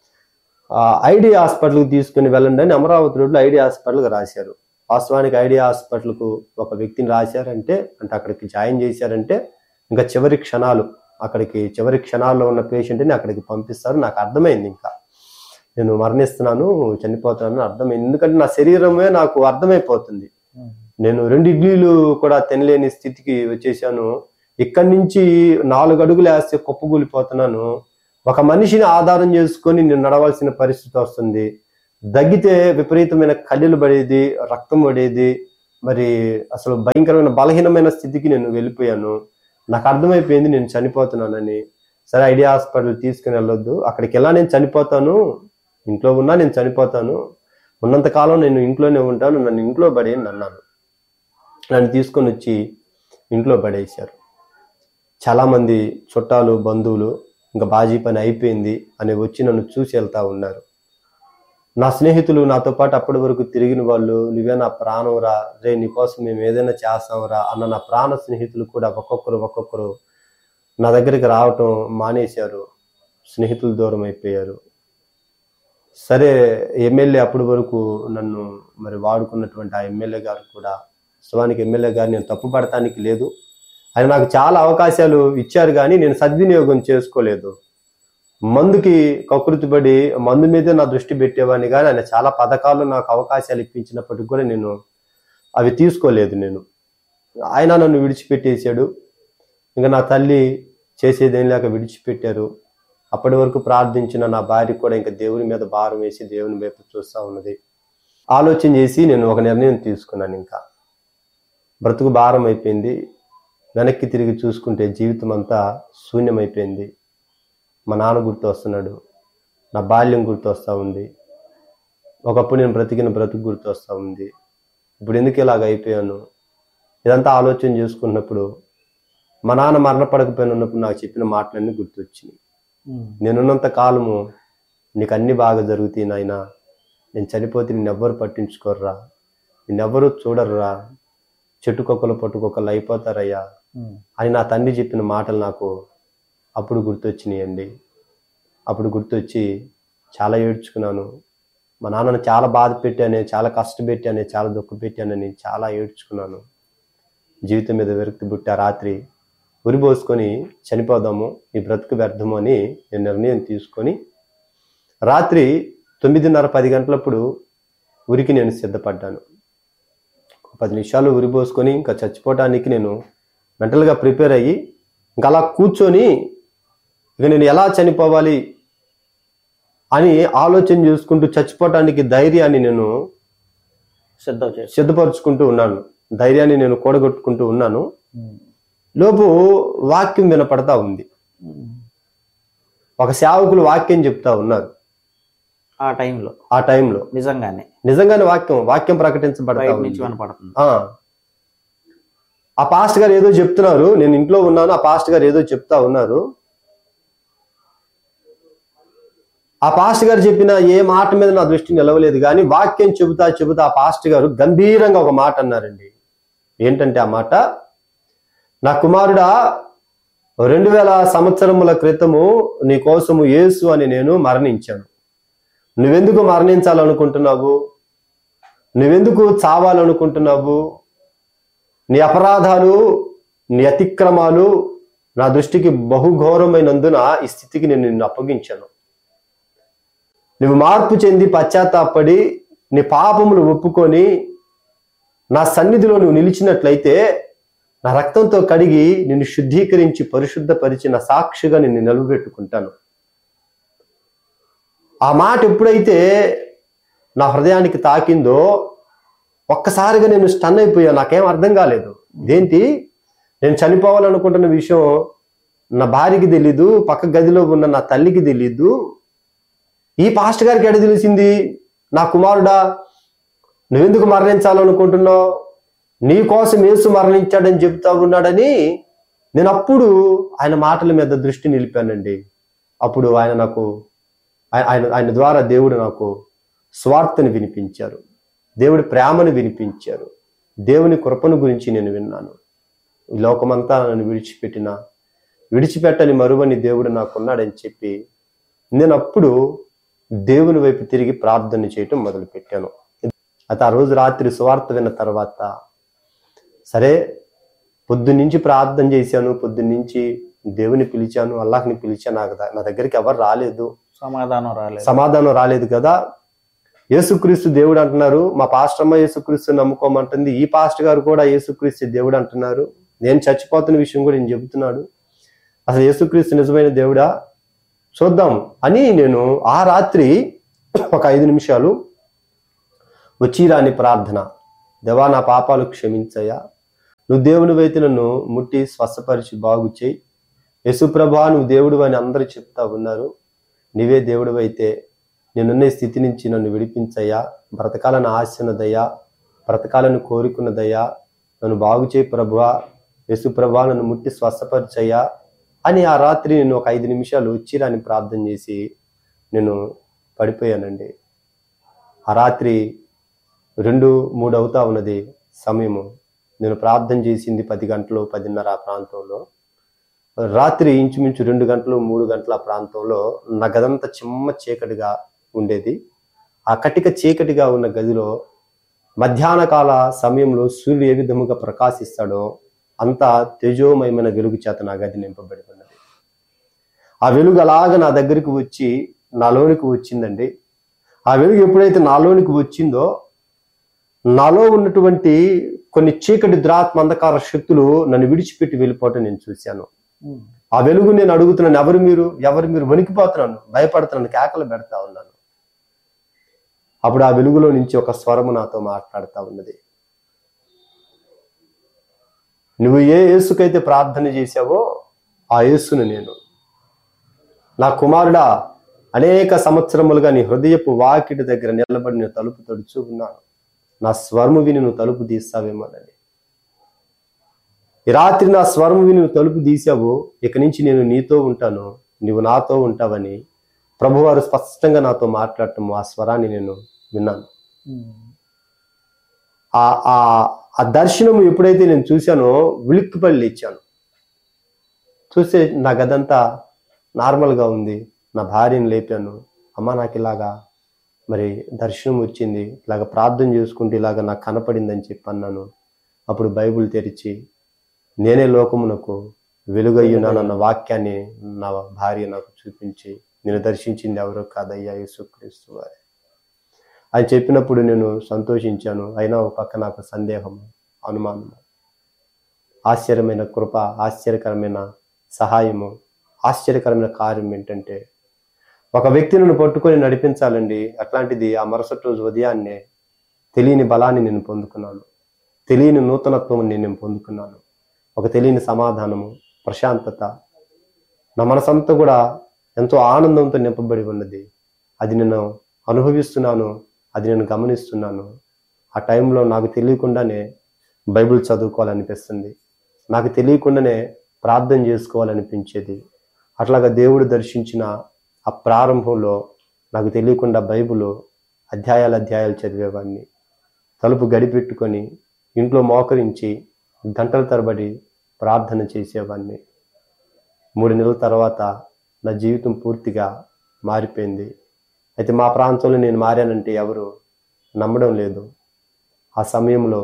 ఐడియా హాస్పిటల్కి తీసుకుని వెళ్ళండి అని అమరావతి రోడ్లో ఐడియా హాస్పిటల్కి రాశారు. వాస్తవానికి ఐడియా హాస్పిటల్కు ఒక వ్యక్తిని రాశారంటే, అంటే అక్కడికి జాయిన్ చేశారంటే ఇంకా చివరి క్షణాలు, అక్కడికి చివరి క్షణాల్లో ఉన్న పేషెంట్ని అక్కడికి పంపిస్తారు. నాకు అర్థమైంది, ఇంకా నేను మరణిస్తున్నాను, చనిపోతున్నాను అర్థమైంది. ఎందుకంటే నా శరీరమే నాకు అర్థమైపోతుంది. నేను రెండు ఇడ్లీలు కూడా తినలేని స్థితికి వచ్చేసాను. ఇక్కడి నుంచి నాలుగు అడుగులు వేస్తే కుప్పగూలిపోతున్నాను. ఒక మనిషిని ఆధారం చేసుకొని నేను నడవాల్సిన పరిస్థితి వస్తుంది. దగ్గితే విపరీతమైన కళ్ళెలు పడేది, రక్తం పడేది, మరి అసలు భయంకరమైన బలహీనమైన స్థితికి నేను వెళ్ళిపోయాను. నాకు అర్థమైపోయింది నేను చనిపోతున్నానని. సరే, ఐడియా హాస్పిటల్ తీసుకుని వెళ్ళొద్దు, అక్కడికి వెళ్ళా నేను చనిపోతాను, ఇంట్లో ఉన్నా నేను చనిపోతాను, ఉన్నంతకాలం నేను ఇంట్లోనే ఉంటాను, నన్ను ఇంట్లో పడేయండి అన్నాను. నన్ను తీసుకొని వచ్చి ఇంట్లో పడేశారు. చాలామంది చుట్టాలు, బంధువులు ఇంకా బాజీ పని అయిపోయింది అని వచ్చి నన్ను చూసి వెళ్తా ఉన్నారు. నా స్నేహితులు నాతో పాటు అప్పటి వరకు తిరిగిన వాళ్ళు, నువ్వే నా ప్రాణం రా, రే నీకోసం మేము ఏదైనా చేస్తాంరా అన్న నా ప్రాణ స్నేహితులు కూడా ఒక్కొక్కరు ఒక్కొక్కరు నా దగ్గరికి రావటం మానేశారు. స్నేహితులు దూరం అయిపోయారు. సరే, ఎమ్మెల్యే అప్పటి వరకు నన్ను మరి వాడుకున్నటువంటి ఆ ఎమ్మెల్యే గారు కూడా, వాస్తవానికి ఎమ్మెల్యే గారు నేను తప్పు పడటానికి లేదు, ఆయన నాకు చాలా అవకాశాలు ఇచ్చారు కానీ నేను సద్వినియోగం చేసుకోలేదు. మందుకి కకృతిపడి మందు మీదే నా దృష్టి పెట్టేవాడిని కానీ ఆయన చాలా పథకాలు నాకు అవకాశాలు ఇప్పించినప్పటికి కూడా నేను అవి తీసుకోలేదు నేను. ఆయన నన్ను విడిచిపెట్టేశాడు. ఇంకా నా తల్లి చేసేదేం లేక విడిచిపెట్టారు. అప్పటి వరకు ప్రార్థించిన నా భార్య కూడా ఇంకా దేవుని మీద భారం వేసి దేవుని వైపు చూస్తూ ఉన్నది. ఆలోచన చేసి నేను ఒక నిర్ణయం తీసుకున్నాను. ఇంకా బ్రతుకు భారం అయిపోయింది. వెనక్కి తిరిగి చూసుకుంటే జీవితం అంతా శూన్యమైపోయింది. మా నాన్న గుర్తు వస్తున్నాడు, నా బాల్యం గుర్తు వస్తూ ఉంది, ఒకప్పుడు నేను బ్రతికిన బ్రతుకు గుర్తు వస్తూ ఉంది. ఇప్పుడు ఎందుకు ఇలాగ అయిపోయాను? ఇదంతా ఆలోచన చేసుకున్నప్పుడు మా నాన్న మరణపడకపోయిన ఉన్నప్పుడు నాకు చెప్పిన మాటలన్నీ గుర్తొచ్చినాయి. నేనున్నంత కాలము నీకు అన్ని బాగా జరుగుతాయి నాయన, నేను చనిపోతే నిన్నెవ్వరు పట్టించుకోర్రా, నిన్నెవ్వరూ చూడర్రా, చెట్టుకొక్కలు పట్టుకొక్కలు అయిపోతారయ్యా అని నా తండ్రి చెప్పిన మాటలు నాకు అప్పుడు గుర్తొచ్చినాయండి. అప్పుడు గుర్తొచ్చి చాలా ఏడ్చుకున్నాను. మా నాన్నను చాలా బాధ పెట్టానే, చాలా కష్టపెట్టానే, చాలా దుఃఖ పెట్టానని చాలా ఏడ్చుకున్నాను. జీవితం మీద విరక్తి పుట్టి ఆ రాత్రి ఉరిపోసుకొని చనిపోదాము, ఈ బ్రతుకు వ్యర్థము అని నేను నిర్ణయం తీసుకొని రాత్రి తొమ్మిదిన్నర పది గంటలప్పుడు ఉరికి నేను సిద్ధపడ్డాను. పది నిమిషాలు ఉరిపోసుకొని ఇంకా చచ్చిపోవటానికి నేను మెంటల్గా ప్రిపేర్ అయ్యి ఇంకా అలా కూర్చొని ఇక నేను ఎలా చనిపోవాలి అని ఆలోచన చేసుకుంటూ చచ్చిపోవటానికి ధైర్యాన్ని నేను సిద్ధం చేసి సిద్ధపరుచుకుంటూ ఉన్నాను. ధైర్యాన్ని నేను కూడగొట్టుకుంటూ ఉన్నాను. లోపు వాక్యం వినపడతా ఉంది. ఒక సేవకులు వాక్యం చెప్తా ఉన్నారు. ఆ టైంలో ఆ టైంలో నిజంగానే నిజంగానే వాక్యం వాక్యం ప్రకటించబడతా ఉంది. వినపడుతుంది. ఆ ఆ పాస్ట్ గారు ఏదో చెప్తున్నారు. నేను ఇంట్లో ఉన్నాను. ఆ పాస్ట్ గారు ఏదో చెప్తా ఉన్నారు. ఆ పాస్ట్ గారు చెప్పిన ఏ మాట మీద నా దృష్టి నిలవలేదు, కానీ వాక్యం చెబుతా చెబుతా ఆ పాస్ట్ గారు గంభీరంగా ఒక మాట అన్నారండి. ఏంటంటే ఆ మాట, నా కుమారుడా, రెండు వేల సంవత్సరముల క్రితము నీ కోసము యేసు అని నేను మరణించాను. నువ్వెందుకు మరణించాలనుకుంటున్నావు? నువ్వెందుకు చావాలనుకుంటున్నావు? నీ అపరాధాలు, నీ అతిక్రమాలు నా దృష్టికి బహుఘోరమైనందున ఈ స్థితికి నేను నిన్ను అప్పగించాను. నువ్వు మార్పు చెంది పశ్చాత్తాపడి నీ పాపములు ఒప్పుకొని నా సన్నిధిలో నువ్వు నిలిచినట్లయితే నా రక్తంతో కడిగి నిన్ను శుద్ధీకరించి పరిశుద్ధపరిచి నా సాక్షిగా నిన్ను నిలబెట్టుకుంటాను. ఆ మాట ఎప్పుడైతే నా హృదయానికి తాకిందో ఒక్కసారిగా నేను స్టన్ అయిపోయా. నాకేం అర్థం కాలేదు. ఇదేంటి, నేను చనిపోవాలనుకుంటున్న విషయం నా భార్యకి తెలీదు, పక్క గదిలో ఉన్న నా తల్లికి తెలీదు, ఈ పాస్ట్ గారికి ఎడ తెలిసింది? నా కుమారుడా, నువ్వెందుకు మరణించాలనుకుంటున్నావు? నీ కోసం యేసు మరణించాడని చెప్తా ఉన్నాడని నేను అప్పుడు ఆయన మాటల మీద దృష్టి నిలిపానండి. అప్పుడు ఆయన నాకు ఆయన ఆయన ద్వారా దేవుడు నాకు స్వార్థని వినిపించారు, దేవుడి ప్రేమను వినిపించారు, దేవుని కృపను గురించి నేను విన్నాను. ఈ లోకమంతా నన్ను విడిచిపెట్టిన విడిచిపెట్టని మరువని దేవుడు నాకున్నాడని చెప్పి నేను అప్పుడు దేవుని వైపు తిరిగి ప్రార్థన చేయటం మొదలుపెట్టాను. అయితే ఆ రోజు రాత్రి సువార్త విన్న తర్వాత సరే, పొద్దున్నుంచి ప్రార్థన చేశాను, పొద్దున్నుంచి దేవుని పిలిచాను, అల్లాహ్ని పిలిచాను. నాకు నా దగ్గరికి ఎవరు రాలేదు, సమాధానం రాలేదు సమాధానం రాలేదు కదా. యేసుక్రీస్తు దేవుడు అంటున్నారు, మా పాస్టర్ అమ్మ యేసుక్రీస్తు నమ్ముకోమంటుంది, ఈ పాస్టర్ గారు కూడా యేసుక్రీస్తు దేవుడు అంటున్నారు, నేను చచ్చిపోతున్న విషయం కూడా నేను చెబుతున్నాడు. అసలు యేసుక్రీస్తు నిజమైన దేవుడా, చూద్దాం అని నేను ఆ రాత్రి ఒక ఐదు నిమిషాలు వచ్చి రాని ప్రార్థన, దేవా నా పాపాలు క్షమించయ్యా, నువ్వు దేవునివైతే నన్ను ముట్టి స్వస్థపరిచి బాగు చేయి, యేసుప్రభా నువ్వు దేవుడు అని అందరూ చెప్తా ఉన్నారు, నీవే దేవుడివైతే నేనున్న స్థితి నుంచి నన్ను విడిపించయ్యా, బ్రతకాలని ఆశన్నదయ్యా, బ్రతకాలని కోరుకున్నదయ్యా, నన్ను బాగు చేయి ప్రభువా, యేసుప్రభా నన్ను ముట్టి స్వస్థపరిచయ్యా అని ఆ రాత్రి నేను ఒక ఐదు నిమిషాలు వచ్చిరాని ప్రార్థన చేసి నేను పడిపోయానండి. ఆ రాత్రి రెండు మూడు అవుతా ఉన్నది సమయము. నేను ప్రార్థన చేసింది పది గంటలు పదిన్నర ఆ ప్రాంతంలో. రాత్రి ఇంచుమించు రెండు గంటలు మూడు గంటల ఆ ప్రాంతంలో నా గదంతా చిమ్మ చీకటిగా ఉండేది. ఆ కటిక చీకటిగా ఉన్న గదిలో మధ్యాహ్న కాల సమయంలో సూర్యుడు ఏ విధముగా ప్రకాశిస్తాడో అంత తేజోమయమైన వెలుగు చేత నా గది నింపబడి ఉన్నది. ఆ వెలుగు అలాగ నా దగ్గరికి వచ్చి నాలోనికి వచ్చిందండి. ఆ వెలుగు ఎప్పుడైతే నాలోనికి వచ్చిందో నాలో ఉన్నటువంటి కొన్ని చీకటి దురాత్మ అంధకార శక్తులు నన్ను విడిచిపెట్టి వెళ్ళిపోవటం నేను చూశాను. ఆ వెలుగు నేను అడుగుతున్నాను, ఎవరు మీరు ఎవరు మీరు వణికిపోతున్నాను, భయపడుతున్నాను, కేకలు పెడతా ఉన్నాను. అప్పుడు ఆ వెలుగులో నుంచి ఒక స్వరము నాతో మాట్లాడుతూ ఉన్నది. నువ్వు ఏ యేసుకైతే ప్రార్థన చేశావో ఆ యేసును నేను. నా కుమారుడా, అనేక సంవత్సరములుగా నీ హృదయపు వాకిటి దగ్గర నిలబడి నేను తలుపు తడుచు ఉన్నాను. నా స్వరము విని నువ్వు తలుపు తీస్తావేమోనని. ఈ రాత్రి నా స్వరము విని నువ్వు తలుపు తీసావు, ఇక నుంచి నేను నీతో ఉంటాను, నువ్వు నాతో ఉంటావని ప్రభువారు స్పష్టంగా నాతో మాట్లాడటం, ఆ స్వరాన్ని నేను విన్నాను. ఆ ఆ దర్శనము ఎప్పుడైతే నేను చూశానో ఉలిక్కిపడి లేచాను. చూస్తే నా గదంతా నార్మల్గా ఉంది. నా భార్యను లేపాను, అమ్మ నాకు ఇలాగా మరి దర్శనం వచ్చింది, ఇలాగ ప్రార్థన చేసుకుంటే ఇలాగ నాకు కనపడిందని చెప్పి అన్నాను. అప్పుడు బైబిల్ తెరిచి నేనే లోకమునకు వెలుగయ్యున్నానన్న వాక్యాన్ని నా భార్య నాకు చూపించి, నేను దర్శించింది ఎవరో కాదయ్యా యేసుక్రీస్తు వారే అని చెప్పినప్పుడు నేను సంతోషించాను. అయినా ఒక పక్క నాకు సందేహము, అనుమానము. ఆశ్చర్యమైన కృప, ఆశ్చర్యకరమైన సహాయము, ఆశ్చర్యకరమైన కార్యం ఏంటంటే, ఒక వ్యక్తి నన్ను పట్టుకొని నడిపించాలండి. అట్లాంటిది ఆ మరుసటి రోజు ఉదయాన్నే తెలియని బలాన్ని నేను పొందుకున్నాను, తెలియని నూతనత్వం నేను పొందుకున్నాను, ఒక తెలియని సమాధానము, ప్రశాంతత. నా మనసంతా కూడా ఎంతో ఆనందంతో నింపబడి ఉన్నది. అది నేను అనుభవిస్తున్నాను, అది నేను గమనిస్తున్నాను. ఆ టైంలో నాకు తెలియకుండానే బైబిల్ చదువుకోవాలనిపిస్తుంది, నాకు తెలియకుండానే ప్రార్థన చేసుకోవాలనిపించేది. అట్లాగా దేవుడు దర్శించిన ఆ ప్రారంభంలో నాకు తెలియకుండా బైబిల్ అధ్యాయాలు అధ్యాయాలు చదివేవాడిని. తలుపు గడిపెట్టుకొని ఇంట్లో మోకరించి గంటల తరబడి ప్రార్థన చేసేవాడిని. మూడు నెలల తర్వాత నా జీవితం పూర్తిగా మారిపోయింది. అయితే మా ప్రాంతంలో నేను మారానంటే ఎవరు నమ్మడం లేదు. ఆ సమయంలో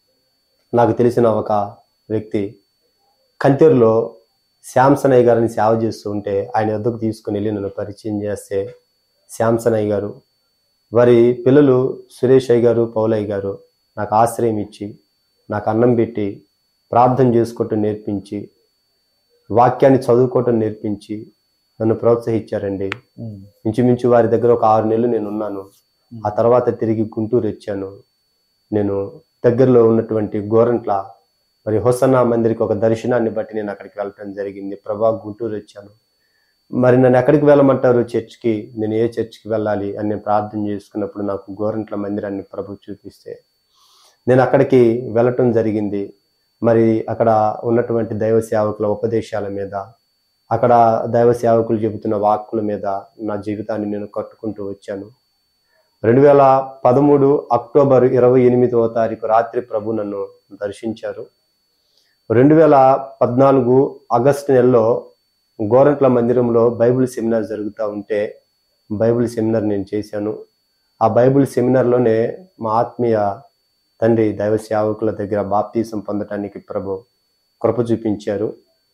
నాకు తెలిసిన ఒక వ్యక్తి కంతెరులో శ్యాంసనయ్య గారిని సేవ చేస్తూ ఉంటే ఆయన వద్దకు తీసుకుని వెళ్ళి నన్ను పరిచయం చేస్తే, శ్యాంసనయ్య గారు వారి పిల్లలు సురేష్ అయ్య గారు, పౌలయ్య గారు నాకు ఆశ్రయం ఇచ్చి, నాకు అన్నం పెట్టి, ప్రార్థన చేసుకోవటం నేర్పించి, వాక్యాన్ని చదువుకోవటం నేర్పించి నన్ను ప్రోత్సహించారండి. ఇంచుమించు వారి దగ్గర ఒక ఆరు నెలలు నేను ఉన్నాను. ఆ తర్వాత తిరిగి గుంటూరు వచ్చాను. నేను దగ్గరలో ఉన్నటువంటి గోరంట్ల మరి హొసన్నా మందిరికి ఒక దర్శనాన్ని బట్టి నేను అక్కడికి వెళ్ళటం జరిగింది. ప్రభా గుంటూరు వచ్చాను, మరి నన్ను ఎక్కడికి వెళ్ళమంటారు చర్చ్కి, నేను ఏ చర్చ్కి వెళ్ళాలి అని నేను ప్రార్థన చేసుకున్నప్పుడు నాకు గోరంట్ల మందిరాన్ని ప్రభు చూపిస్తే నేను అక్కడికి వెళ్ళటం జరిగింది. మరి అక్కడ ఉన్నటువంటి దైవ సేవకుల ఉపదేశాల మీద, అక్కడ దైవ సేవకులు చెబుతున్న వాక్కుల మీద నా జీవితాన్ని నేను కట్టుకుంటూ వచ్చాను. రెండు వేల పదమూడు అక్టోబర్ ఇరవై ఎనిమిదవ తారీఖు రాత్రి ప్రభు నన్ను దర్శించారు. రెండు వేల పద్నాలుగు ఆగస్టు నెలలో గోరంట్ల మందిరంలో బైబిల్ సెమినార్ జరుగుతూ ఉంటే బైబిల్ సెమినార్ నేను చేశాను. ఆ బైబిల్ సెమినార్లోనే మా ఆత్మీయ తండ్రి దైవ సేవకుల దగ్గర బాప్తీసం పొందటానికి ప్రభు కృప చూపించారు.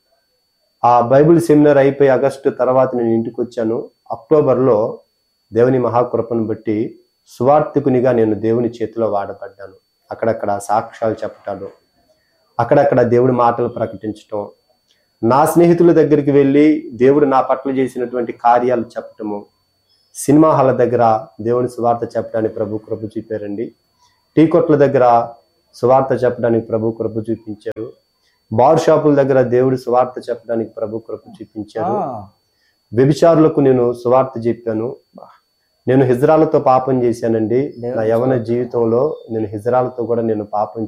ఆ బైబిల్ సెమినార్ అయిపోయి ఆగస్టు తర్వాత నేను ఇంటికి వచ్చాను. అక్టోబర్లో దేవుని మహాకృపను బట్టి సువార్థికునిగా నేను దేవుని చేతిలో వాడబడ్డాను. అక్కడక్కడ సాక్ష్యాలు చెప్పటాలు, అక్కడక్కడ దేవుడి మాటలు ప్రకటించటం, నా స్నేహితుల దగ్గరికి వెళ్ళి దేవుడు నా పట్ల చేసినటువంటి కార్యాలు చెప్పటము, సినిమా హాల్ దగ్గర దేవుని సువార్త చెప్పడానికి ప్రభు కృప చూపారండి. టీ కొట్ల దగ్గర సువార్త చెప్పడానికి ప్రభు కృప చూపించారు. బార్ షాపుల దగ్గర దేవుడి సువార్త చెప్పడానికి ప్రభు కృప చూపించారు. వ్యభిచారులకు నేను సువార్త చెప్పాను. నేను హిజ్రాలతో పాపం చేశానండి. నా యవన జీవితంలో నేను హిజ్రాలతో కూడా నేను పాపం